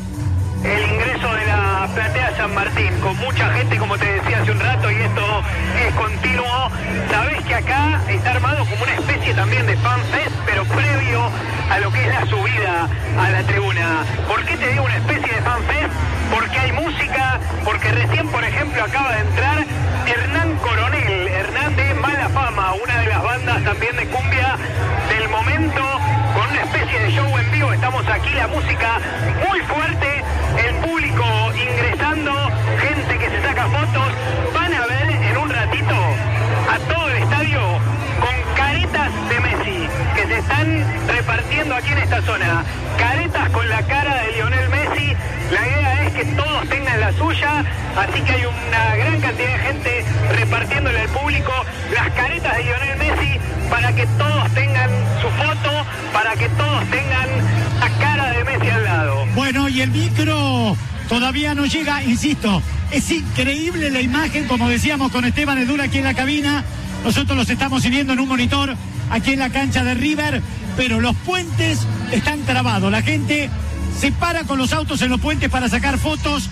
El ingreso de la platea San Martín, con mucha gente, como te decía hace un rato, y esto es continuo. Sabés que acá está armado como una especie también de fan fest, pero previo a lo que es la subida a la tribuna. ¿Por qué te digo una especie de fan fest? Porque hay música, porque recién, por ejemplo, acaba de entrar Hernán Coronel, Hernán de Mala Fama, una de las bandas también de cumbia del momento, con una especie de show en vivo. Estamos aquí, la música muy fuerte, el público ingresando, gente que se saca fotos. Van a ver en un ratito a todo el estadio con caretas de Messi que se están repartiendo aquí en esta zona. Caretas con la cara de Lionel Messi. La idea es que todos tengan la suya, así que hay una gran cantidad de gente repartiéndole al público las caretas de Lionel Messi para que todos tengan su foto, para que todos tengan la cara de Messi al lado. Bueno, y el micro todavía no llega, insisto, es increíble la imagen, como decíamos con Esteban Edul aquí en la cabina. Nosotros los estamos siguiendo en un monitor aquí en la cancha de River, pero los puentes están trabados. La gente se para con los autos en los puentes para sacar fotos.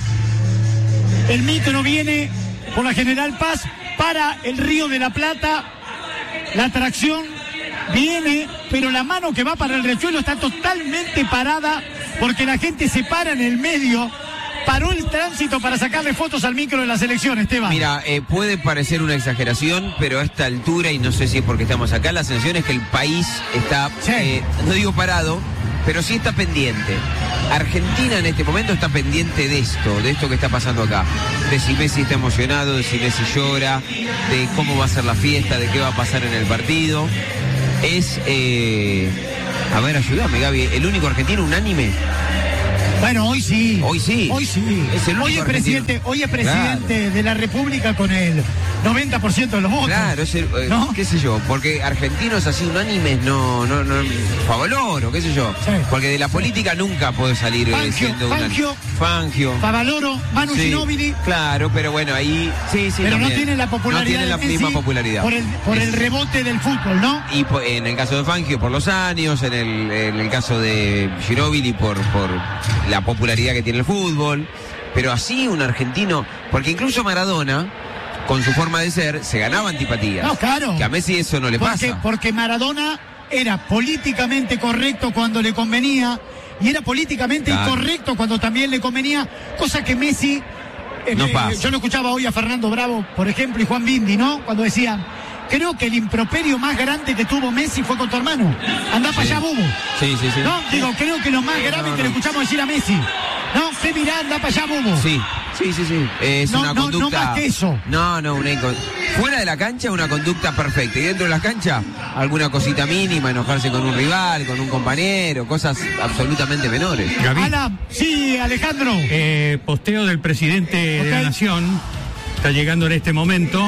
El micro viene por la General Paz para el Río de la Plata. La atracción viene, pero la mano que va para el Riachuelo está totalmente parada porque la gente se para en el medio. Paró el tránsito para sacarle fotos al micro de la selección, Esteban. Mira, puede parecer una exageración, pero a esta altura, y no sé si es porque estamos acá, la sensación es que el país está, no digo parado, pero sí está pendiente. Argentina en este momento está pendiente de esto que está pasando acá. De si Messi está emocionado, de si Messi llora, de cómo va a ser la fiesta, de qué va a pasar en el partido. Es, a ver, ayúdame, Gaby, el único argentino unánime. Bueno, hoy sí. Hoy sí. Hoy sí. Es el único hoy es presidente claro, de la República con 90% de los votos. Claro, ¿no? qué sé yo, porque argentinos así unánimes no, Favaloro, qué sé yo. Sí. Porque de la política nunca puede salir siendo Fangio. Favaloro, Manu Ginóbili. Claro, pero bueno, ahí sí. Pero también. no tiene la popularidad. No tiene la misma popularidad. Por el rebote del fútbol, ¿no? Y en el caso de Fangio por los años, en el caso de Ginóbili por la popularidad que tiene el fútbol. Pero así un argentino, porque incluso Maradona, con su forma de ser, se ganaba antipatías. No, claro. Que a Messi eso no le pasa. Porque Maradona era políticamente correcto cuando le convenía y era políticamente incorrecto cuando también le convenía, cosa que Messi... no pasa. Yo lo escuchaba hoy a Fernando Bravo, por ejemplo, y Juan Bindi, ¿no? Cuando decían, creo que el improperio más grande que tuvo Messi fue con tu hermano. Andá para allá, bobo. Sí. No, digo, creo que lo más grave que le escuchamos decir a Messi. No, fe mirá, anda para allá, bobo. Sí. Es una conducta. No más que eso. Fuera de la cancha, una conducta perfecta. Y dentro de la cancha, alguna cosita mínima, enojarse con un rival, con un compañero, cosas absolutamente menores. Sí, Alejandro. Posteo del presidente de la Nación. Está llegando en este momento.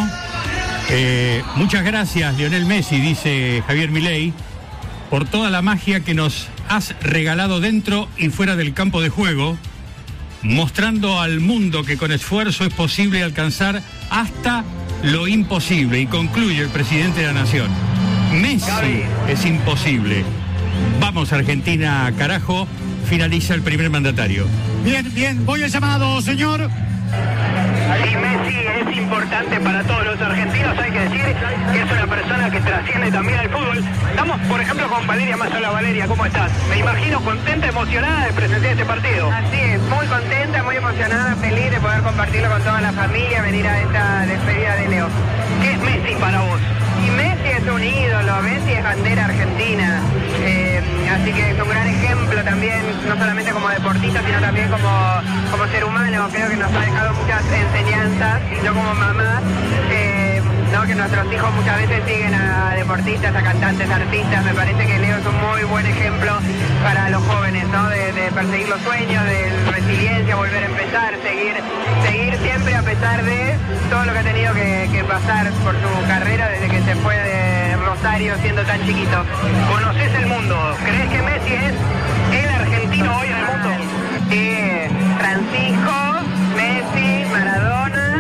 Muchas gracias, Lionel Messi, dice Javier Milei, por toda la magia que nos has regalado dentro y fuera del campo de juego, mostrando al mundo que con esfuerzo es posible alcanzar hasta lo imposible. Y concluye el presidente de la Nación: Messi es imposible. Vamos, Argentina, carajo. Finaliza el primer mandatario. Bien, voy al llamado, señor. Sí, Messi es importante para todos los argentinos, hay que decir que es una persona que trasciende también al fútbol. Estamos, por ejemplo, con Valeria Massa. Hola, Valeria, ¿cómo estás? Me imagino contenta, emocionada de presenciar este partido. Así es, muy contenta, muy emocionada, feliz de poder compartirlo con toda la familia, venir a esta despedida de Leo. ¿Qué es Messi para vos? Y Messi es un ídolo, Messi es bandera argentina, así que es un gran ejemplo también, no solamente como deportista, sino también como ser humano. Creo que nos ha dejado muchas enseñanzas, yo como mamá, que nuestros hijos muchas veces siguen a deportistas, a cantantes, artistas. Me parece que Leo es un muy buen ejemplo para los jóvenes, ¿no? De perseguir los sueños, de resiliencia, volver a empezar, seguir siempre a pesar de todo lo que ha tenido que pasar por su carrera desde que se fue de Rosario siendo tan chiquito. ¿Conoces el mundo? ¿Crees que Messi es el argentino hoy en el mundo? Francisco, Messi, Maradona.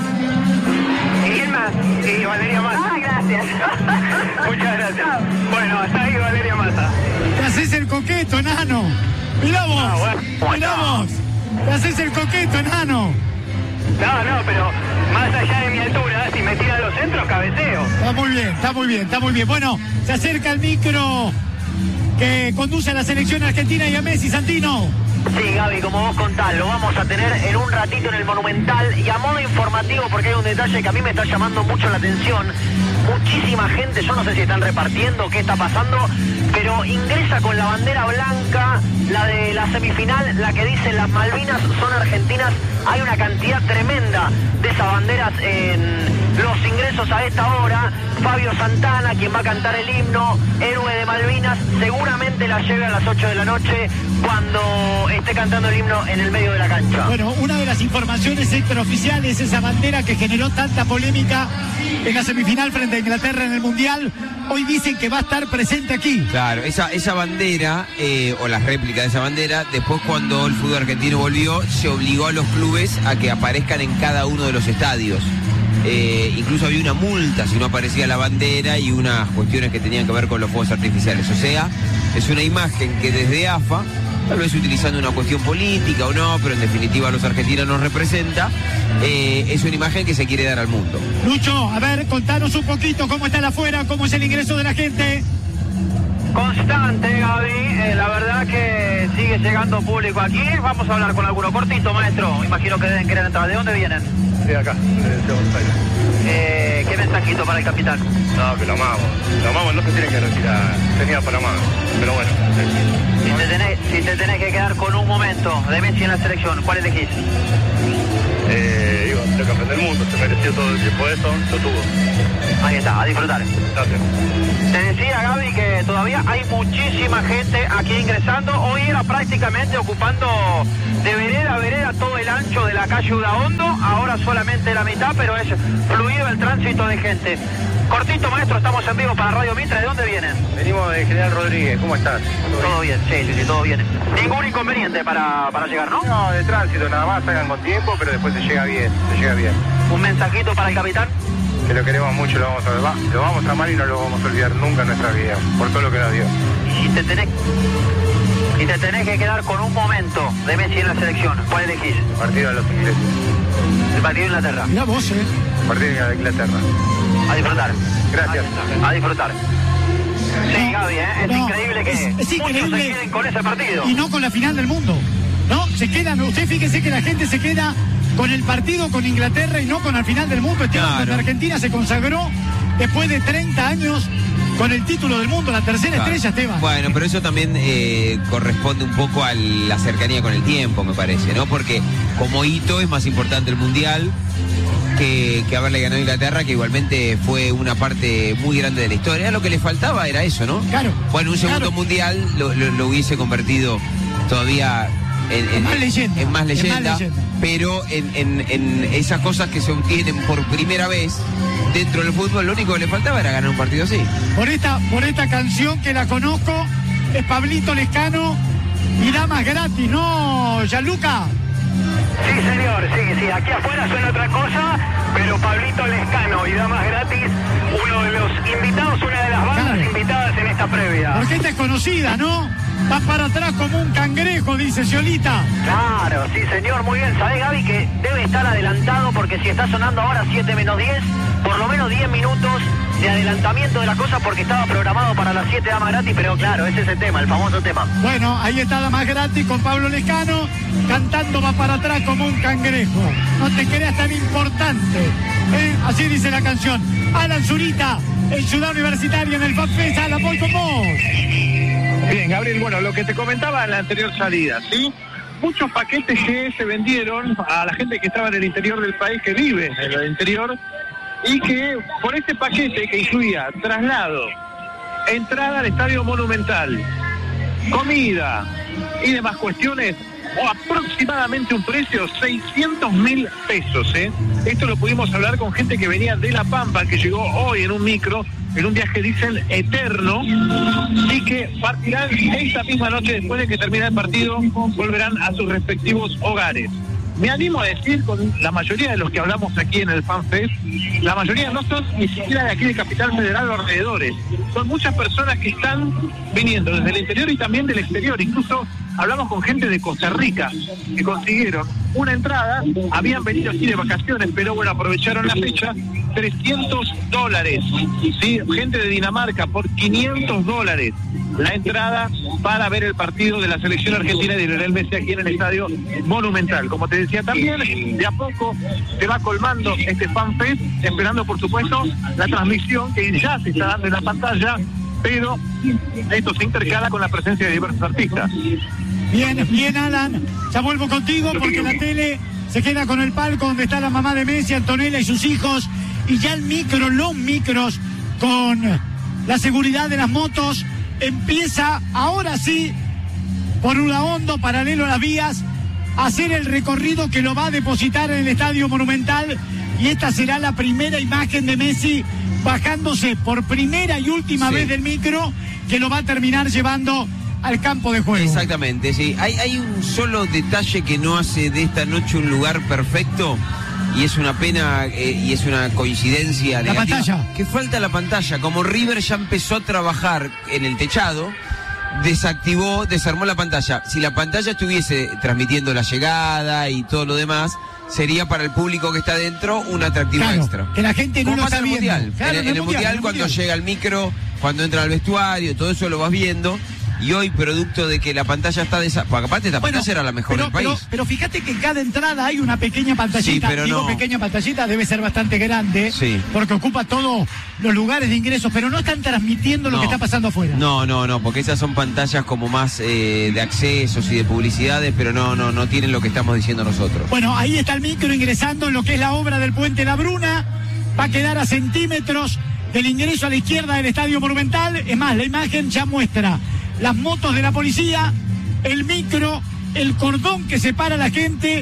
¿Y quién más? Y Valeria Massa. Gracias. Muchas gracias. Bueno, hasta ahí Valeria Massa. Te haces el coqueto, enano. Mirá vos. Te haces el coqueto, enano. No, pero más allá de mi altura, si me tiran los centros, cabeceo. Está muy bien. Bueno, se acerca el micro que conduce a la selección argentina y a Messi, Santino. Sí, Gaby, como vos contás, lo vamos a tener en un ratito en el Monumental y a modo informativo, porque hay un detalle que a mí me está llamando mucho la atención. Muchísima gente, yo no sé si están repartiendo, qué está pasando, pero ingresa con la bandera blanca, la de la semifinal, la que dice las Malvinas son argentinas. Hay una cantidad tremenda de esas banderas en los ingresos a esta hora. Fabio Santana, quien va a cantar el himno, héroe de Malvinas, seguramente la lleve a las 8 de la noche cuando esté cantando el himno en el medio de la cancha. Bueno, una de las informaciones extraoficiales, esa bandera que generó tanta polémica en la semifinal frente a Inglaterra en el Mundial, hoy dicen que va a estar presente aquí. Claro, esa bandera, o la réplica de esa bandera, después cuando el fútbol argentino volvió, se obligó a los clubes a que aparezcan en cada uno de los estadios. Incluso había una multa si no aparecía la bandera y unas cuestiones que tenían que ver con los fuegos artificiales. O sea, es una imagen que desde AFA, tal vez utilizando una cuestión política o no, pero en definitiva a los argentinos nos representa, es una imagen que se quiere dar al mundo. Lucho, a ver, contanos un poquito cómo está el afuera, cómo es el ingreso de la gente. Constante, Gaby, la verdad que sigue llegando público aquí. Vamos a hablar con alguno cortito, maestro. Imagino que deben querer entrar. ¿De dónde vienen? De acá, de Buenos Aires. ¿Qué mensajito para el capitán? No, que lo amamos, no se tiene que retirar, tenía para más, pero bueno. Si te tenés que quedar con un momento de Messi en la selección, ¿cuál elegís? Iba a ser campeón del mundo, se mereció todo el tiempo eso, lo tuvo. Ahí está, a disfrutar. Gracias. Te decía, Gaby, que todavía hay muchísima gente aquí ingresando. Hoy era prácticamente ocupando de vereda a vereda todo el ancho de la calle Udaondo. Ahora suele solamente la mitad, pero es fluido el tránsito de gente. Cortito, maestro, estamos en vivo para Radio Mitre. ¿De dónde vienen? Venimos de General Rodríguez, ¿cómo estás? Todo bien, sí, todo bien. Ningún inconveniente para llegar, ¿no? No, de tránsito nada más, salgan con tiempo, pero después se llega bien. Un mensajito para el capitán. Que lo queremos mucho, lo vamos a amar y no lo vamos a olvidar nunca en nuestra vida, por todo lo que nos dio. Y te tenés que quedar con un momento de Messi en la selección. ¿Cuál elegís? El partido de los ingleses. El partido de Inglaterra. Mirá vos, El partido de Inglaterra. A disfrutar. Gracias. A disfrutar. Sí, Gaby, es increíble que es increíble. muchos se queden con ese partido. Y no con la final del mundo. No, se quedan, usted fíjese que la gente se queda con el partido con Inglaterra y no con la final del mundo. Cuando Argentina se consagró después de 30 años con el título del mundo, la tercera estrella, Esteban. Bueno, pero eso también corresponde un poco a la cercanía con el tiempo, me parece, ¿no? Porque como hito es más importante el Mundial que haberle ganado a Inglaterra, que igualmente fue una parte muy grande de la historia. Lo que le faltaba era eso, ¿no? Claro. Bueno, un segundo Mundial lo hubiese convertido todavía en más leyenda, pero en esas cosas que se obtienen por primera vez dentro del fútbol, lo único que le faltaba era ganar un partido así. Por esta canción que la conozco, es Pablito Lescano y Damas Gratis, ¿no, Gianluca? Sí, señor, sí, aquí afuera suena otra cosa, pero Pablito Lescano y Damas Gratis, uno de los invitados, una de las bandas invitadas en esta previa. Porque esta es conocida, ¿no? Va para atrás como un cangrejo, dice Ciolita. Claro, sí, señor, muy bien. ¿Sabés, Gaby, que debe estar adelantado? Porque si está sonando ahora 7 menos 10, por lo menos 10 minutos de adelantamiento de la cosa, porque estaba programado para las 7 Damas Gratis, pero claro, ese es el tema, el famoso tema. Bueno, ahí está Damas Gratis con Pablo Lescano, cantando Va para atrás como un cangrejo. No te creas tan importante. Así dice la canción. Alan Zurita, en Ciudad Universitaria, en el FAFES. Alan, voy con vos. Bien, Gabriel, bueno, lo que te comentaba en la anterior salida, ¿sí? Muchos paquetes que se vendieron a la gente que estaba en el interior del país, que vive en el interior, y que por este paquete que incluía traslado, entrada al Estadio Monumental, comida y demás cuestiones, o aproximadamente un precio 600.000 pesos, ¿eh? Esto lo pudimos hablar con gente que venía de La Pampa, que llegó hoy en un micro, en un viaje, dicen, eterno, y que partirán esta misma noche. Después de que termine el partido, volverán a sus respectivos hogares. Me animo a decir, con la mayoría de los que hablamos aquí en el FanFest, la mayoría no son ni siquiera de aquí de Capital Federal o alrededores. Son muchas personas que están viniendo desde el interior y también del exterior. Incluso hablamos con gente de Costa Rica que consiguieron una entrada, habían venido aquí de vacaciones, pero bueno, aprovecharon la fecha. $300, ¿sí? Gente de Dinamarca por $500 la entrada para ver el partido de la selección argentina de Lionel Messi aquí en el Estadio Monumental. Como te decía también, de a poco se va colmando este FanFest, esperando por supuesto la transmisión que ya se está dando en la pantalla, pero esto se intercala con la presencia de diversos artistas. Bien, Alan, ya vuelvo contigo porque la tele se queda con el palco donde está la mamá de Messi, Antonella y sus hijos, y ya los micros con la seguridad de las motos empieza ahora sí por Udaondo, paralelo a las vías, a hacer el recorrido que lo va a depositar en el Estadio Monumental, y esta será la primera imagen de Messi bajándose por primera y última vez del micro, que lo va a terminar llevando al campo de juego. Exactamente, sí. Hay un solo detalle que no hace de esta noche un lugar perfecto, y es una pena y es una coincidencia negativa. La pantalla. Que falta la pantalla. Como River ya empezó a trabajar en el techado, desarmó la pantalla. Si la pantalla estuviese transmitiendo la llegada y todo lo demás, sería para el público que está adentro un atractivo extra. Que la gente no lo está viendo. Mundial. Claro, en el mundial, cuando llega el micro, cuando entra al vestuario, todo eso lo vas viendo. Y hoy, producto de que la pantalla está porque aparte esta pantalla era la mejor del país. Pero fíjate que en cada entrada hay una pequeña pantallita. Sí, pero pequeña pantallita, debe ser bastante grande, porque ocupa todos los lugares de ingresos, pero no están transmitiendo lo que está pasando afuera. No, porque esas son pantallas como más de accesos y de publicidades, pero no tienen lo que estamos diciendo nosotros. Bueno, ahí está el micro ingresando en lo que es la obra del Puente La Bruna. Va a quedar a centímetros del ingreso a la izquierda del Estadio Monumental. Es más, la imagen ya muestra las motos de la policía, el micro, el cordón que separa a la gente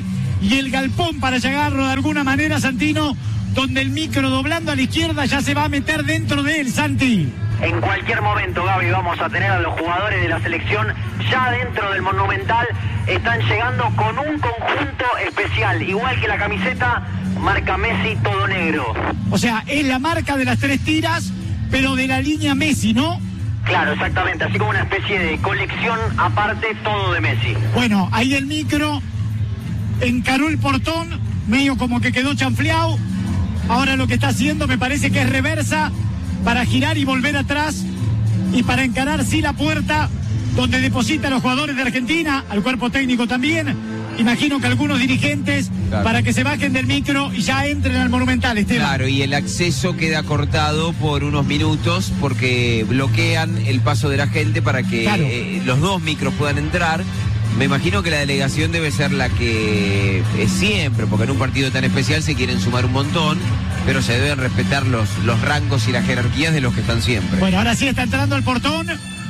y el galpón para llegarlo de alguna manera, Santino, donde el micro doblando a la izquierda ya se va a meter dentro de él, Santi. En cualquier momento, Gaby, vamos a tener a los jugadores de la selección ya dentro del Monumental. Están llegando con un conjunto especial, igual que la camiseta, marca Messi, todo negro. O sea, es la marca de las 3 tiras, pero de la línea Messi, ¿no? Claro, exactamente, así como una especie de colección aparte, todo de Messi. Bueno, ahí el micro encaró el portón, medio como que quedó chanfleado. Ahora lo que está haciendo me parece que es reversa para girar y volver atrás y para encarar sí la puerta donde deposita a los jugadores de Argentina, al cuerpo técnico también. Imagino que algunos dirigentes, claro, para que se bajen del micro y ya entren al Monumental, Esteban. Claro, y el acceso queda cortado por unos minutos porque bloquean el paso de la gente para que, claro, los 2 micros puedan entrar. Me imagino que la delegación debe ser la que es siempre, porque en un partido tan especial se quieren sumar un montón, pero se deben respetar los rangos y las jerarquías de los que están siempre. Bueno, ahora sí está entrando el portón.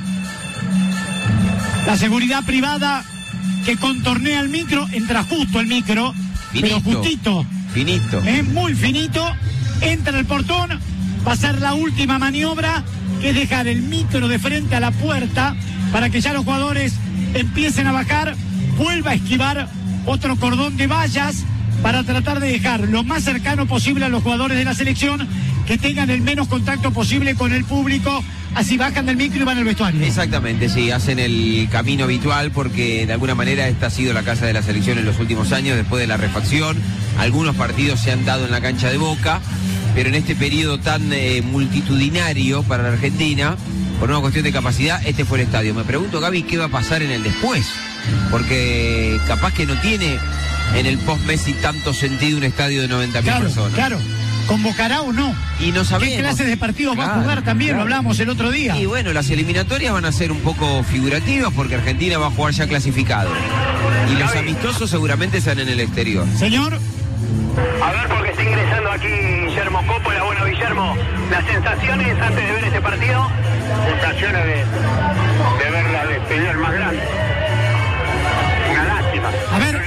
La seguridad privada que contornea el micro, entra justo el micro, finito, pero justito. Finito. Muy finito. Entra el portón, va a ser la última maniobra, que es dejar el micro de frente a la puerta para que ya los jugadores empiecen a bajar, vuelva a esquivar otro cordón de vallas para tratar de dejar lo más cercano posible a los jugadores de la selección, que tengan el menos contacto posible con el público, así bajan del micro y van al vestuario. Exactamente, sí, hacen el camino habitual porque de alguna manera esta ha sido la casa de la selección en los últimos años después de la refacción. Algunos partidos se han dado en la cancha de Boca, pero en este periodo tan multitudinario para la Argentina, por una cuestión de capacidad, este fue el estadio. Me pregunto, Gaby, ¿qué va a pasar en el después? Porque capaz que no tiene en el post-Messi tanto sentido un estadio de 90.000 personas. Claro, ¿convocará o no? Y no sabemos. ¿Qué clases de partidos va a jugar también? Lo hablamos el otro día. Y bueno, las eliminatorias van a ser un poco figurativas porque Argentina va a jugar ya clasificado. Y los amistosos seguramente están en el exterior. Señor. A ver, porque está ingresando aquí Guillermo Coppola. Bueno, Guillermo, las sensaciones antes de ver este partido. Sensaciones de ver la despedida el más grande. Una lástima. A ver,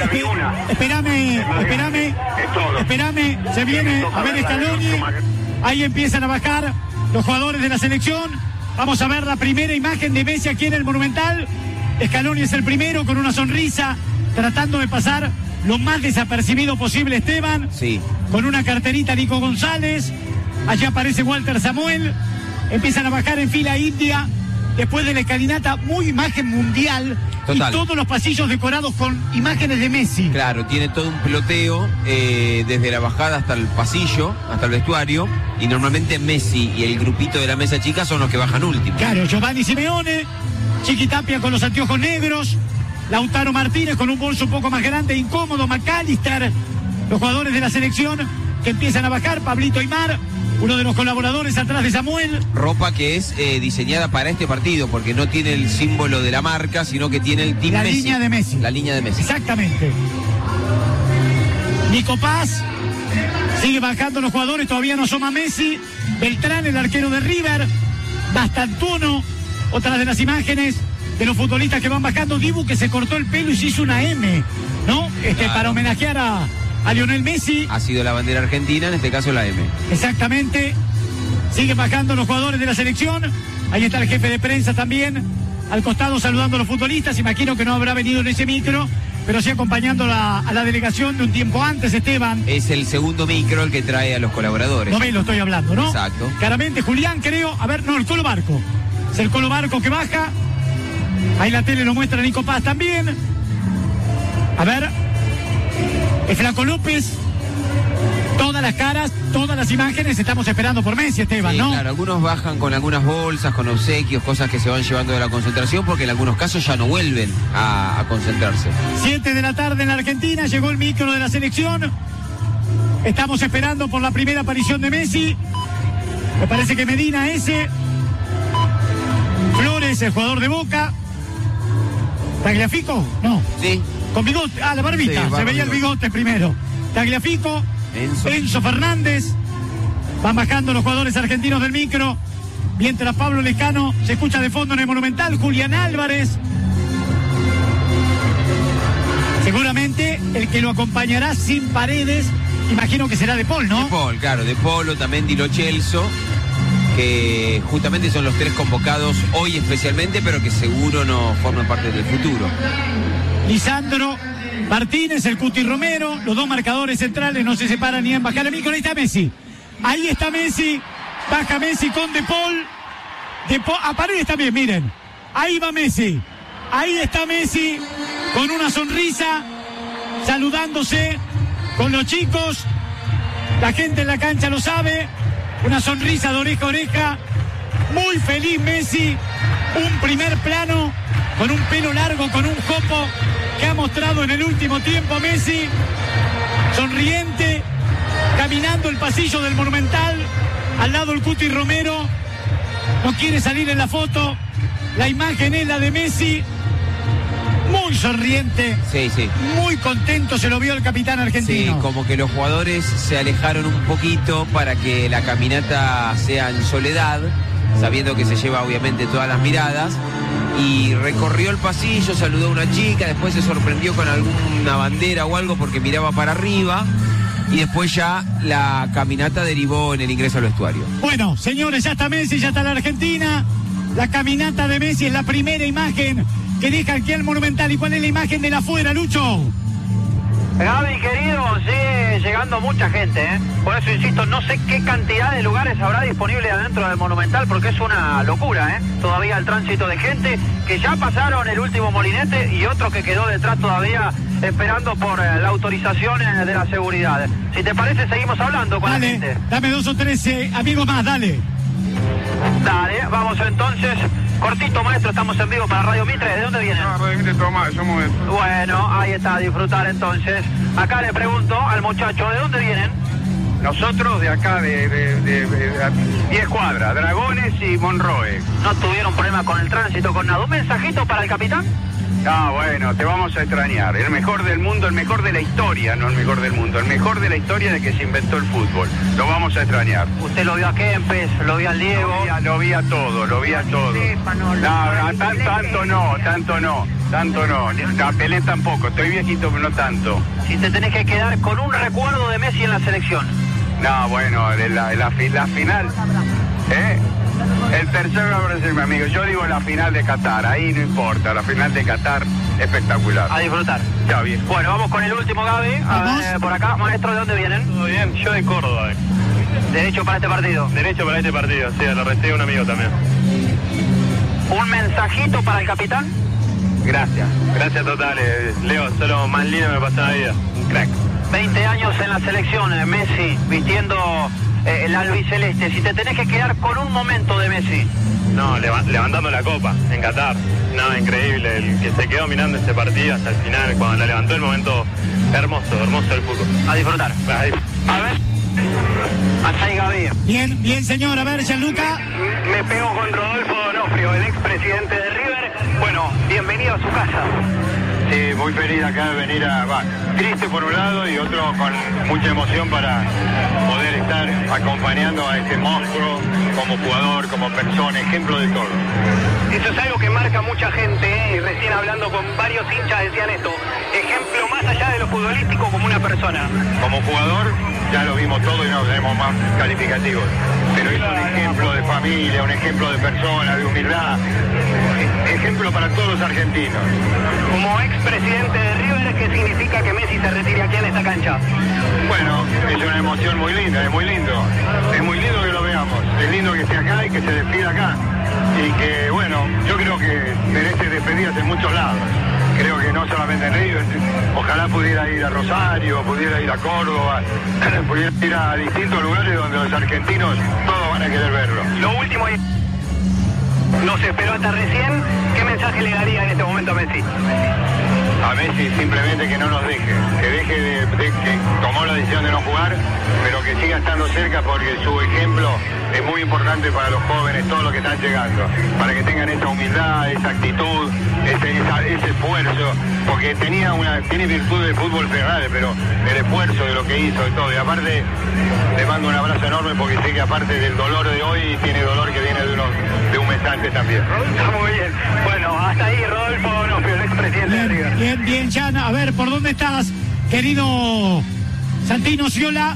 espérame, se viene a ver Scaloni. Ahí empiezan a bajar los jugadores de la selección. Vamos a ver la primera imagen de Messi aquí en el Monumental. Scaloni es el primero con una sonrisa, tratando de pasar lo más desapercibido posible, Esteban. Sí. Con una carterita Nico González. Allá aparece Walter Samuel. Empiezan a bajar en fila india. Después de la escalinata, muy imagen mundial. Total. Y todos los pasillos decorados con imágenes de Messi. Claro, tiene todo un peloteo desde la bajada hasta el pasillo, hasta el vestuario. Y normalmente Messi y el grupito de la mesa chica son los que bajan últimos. Claro, Giovanni Simeone, Chiqui Tapia con los anteojos negros, Lautaro Martínez con un bolso un poco más grande, incómodo, McAllister, los jugadores de la selección que empiezan a bajar, Pablito Aimar, uno de los colaboradores atrás de Samuel. Ropa que es diseñada para este partido, porque no tiene el símbolo de la marca, sino que tiene el team la Messi. Línea de Messi. La línea de Messi. Exactamente. Nico Paz, sigue bajando los jugadores, todavía no asoma Messi. Beltrán, el arquero de River. Bastantuono, otra de las imágenes de los futbolistas que van bajando. Dibu, que se cortó el pelo y se hizo una M, ¿no? Claro. Para homenajear a Lionel Messi. Ha sido la bandera argentina, en este caso la M. Exactamente. Siguen bajando los jugadores de la selección. Ahí está el jefe de prensa también, al costado saludando a los futbolistas. Imagino que no habrá venido en ese micro, pero sí acompañando a la delegación de un tiempo antes, Esteban. Es el segundo micro el que trae a los colaboradores. No me lo estoy hablando, ¿no? Exacto. Claramente, Julián, creo. A ver, no, el Colo Barco. Es el Colo Barco que baja. Ahí la tele lo muestra Nico Paz también. A ver. El Flaco López. Todas las caras, todas las imágenes. Estamos esperando por Messi, Esteban, sí, ¿no? Claro, algunos bajan con algunas bolsas, con obsequios, cosas que se van llevando de la concentración, porque en algunos casos ya no vuelven a concentrarse. 7 de la tarde en Argentina, llegó el micro de la selección. Estamos esperando por la primera aparición de Messi. Me parece que Medina ese. Flores, el jugador de Boca. ¿Tagliafico? No. Sí. Con bigote. Ah, la barbita. Sí, se veía el bigote primero. Tagliafico. Enzo Fernández. Van bajando los jugadores argentinos del micro. Mientras Pablo Lescano se escucha de fondo en el Monumental. Julián Álvarez. Seguramente el que lo acompañará sin Paredes, imagino que será De Paul, ¿no? De Paul, claro, De Paul, también Di Lo Celso, que justamente son los tres convocados hoy especialmente, pero que seguro no forman parte del futuro. Lisandro Martínez, el Cuti Romero, los dos marcadores centrales no se separan ni en bajar el micro. Ahí está Messi. Ahí está Messi. Baja Messi con De Paul. A Paredes también, miren. Ahí va Messi. Ahí está Messi con una sonrisa, saludándose con los chicos. La gente en la cancha lo sabe. Una sonrisa de oreja a oreja. Muy feliz Messi. Un primer plano con un pelo largo, con un jopo que ha mostrado en el último tiempo Messi. Sonriente, caminando el pasillo del Monumental. Al lado el Cuti Romero. No quiere salir en la foto. La imagen es la de Messi. Muy sonriente. Sí, sí. Muy contento se lo vio el capitán argentino. Sí, como que los jugadores se alejaron un poquito para que la caminata sea en soledad, sabiendo que se lleva obviamente todas las miradas. Y recorrió el pasillo, saludó a una chica, después se sorprendió con alguna bandera o algo porque miraba para arriba. Y después ya la caminata derivó en el ingreso al vestuario. Bueno, señores, ya está Messi, ya está la Argentina. La caminata de Messi es la primera imagen que deja aquí al Monumental. ¿Y cuál es la imagen de la afuera, Lucho? Gaby, querido, sigue llegando mucha gente, ¿eh? Por eso insisto, no sé qué cantidad de lugares habrá disponible adentro del Monumental, porque es una locura, ¿eh? Todavía el tránsito de gente que ya pasaron el último molinete y otro que quedó detrás todavía esperando por la autorización de la seguridad. Si te parece, seguimos hablando con la gente. Dame 2 o 3 amigos más, dale. Dale, vamos entonces. Cortito, maestro, estamos en vivo para Radio Mitre. ¿De dónde vienen? Radio Mitre, Tomás, somos... Bueno, ahí está, a disfrutar entonces. Acá le pregunto al muchacho, ¿de dónde vienen? Nosotros de acá, de 10 cuadras, Dragones y Monroe. ¿No tuvieron problema con el tránsito, con nada? ¿Un mensajito para el capitán? Ah, bueno, te vamos a extrañar. El mejor del mundo, el mejor de la historia, no el mejor del mundo, el mejor de la historia de que se inventó el fútbol. Lo vamos a extrañar. ¿Usted lo vio a Kempes, lo vio al Diego? Lo vi a todo. No, tanto no. A Pelé tampoco, estoy viejito, pero no tanto. Si te tenés que quedar con un recuerdo de Messi en la selección. No, bueno, la final, ¿eh? El tercero va a ser mi amigo. Yo digo la final de Qatar, ahí no importa. La final de Qatar, espectacular. A disfrutar. Ya bien. Bueno, vamos con el último, Gaby. A ver, por acá, maestro, ¿de dónde vienen? Todo bien, yo de Córdoba. ¿Derecho para este partido? Derecho para este partido, sí, lo recibe un amigo también. ¿Un mensajito para el capitán? Gracias totales. Leo, solo más lindo me pasó en la vida. Un crack. 20 años en la selección, Messi, vistiendo el albiceleste. Si te tenés que quedar con un momento de Messi. No, levantando la copa en Qatar. No, increíble. El que se quedó mirando este partido hasta el final, cuando la levantó, el momento hermoso del fútbol. A disfrutar. A ver. Hasta ahí, Gaby. Bien, señor. A ver, Gianluca. Me pego con Rodolfo Donofrio, el expresidente de River. Bueno, bienvenido a su casa. Sí, muy feliz acá de venir triste por un lado y otro con mucha emoción para poder estar acompañando a este monstruo como jugador, como persona, ejemplo de todo. Eso es algo que marca mucha gente, y recién hablando con varios hinchas decían esto, ejemplo más allá de lo futbolístico como una persona. Como jugador ya lo vimos todo y no tenemos más calificativos, pero es un ejemplo de familia, un ejemplo de persona, de humildad, ejemplo para todos los argentinos. Como expresidente de River, ¿qué significa que Messi se retire aquí en esta cancha? Bueno, es una emoción muy linda, es muy lindo que lo veamos, es lindo que esté acá y que se despida acá, y que bueno, yo creo que merece despedidas en muchos lados. Creo que no solamente en River, ojalá pudiera ir a Rosario, pudiera ir a Córdoba, pudiera ir a distintos lugares donde los argentinos todos van a querer verlo. Lo último, no se esperó hasta recién, ¿qué mensaje le daría en este momento a Messi? A Messi simplemente que no nos deje, que deje de que tomó la decisión de no jugar, pero que siga estando cerca porque su ejemplo es muy importante para los jóvenes, todos los que están llegando, para que tengan esa humildad, esa actitud, ese esfuerzo, porque tiene virtud de fútbol federal, pero el esfuerzo de lo que hizo y todo, y aparte le mando un abrazo enorme porque sé que aparte del dolor de hoy, tiene dolor que viene de un mes antes también. Está muy bien. Bueno, hasta ahí Rodolfo Donofrio, el expresidente. Bien, Jan. A ver, ¿por dónde estás, querido Santino Sciola?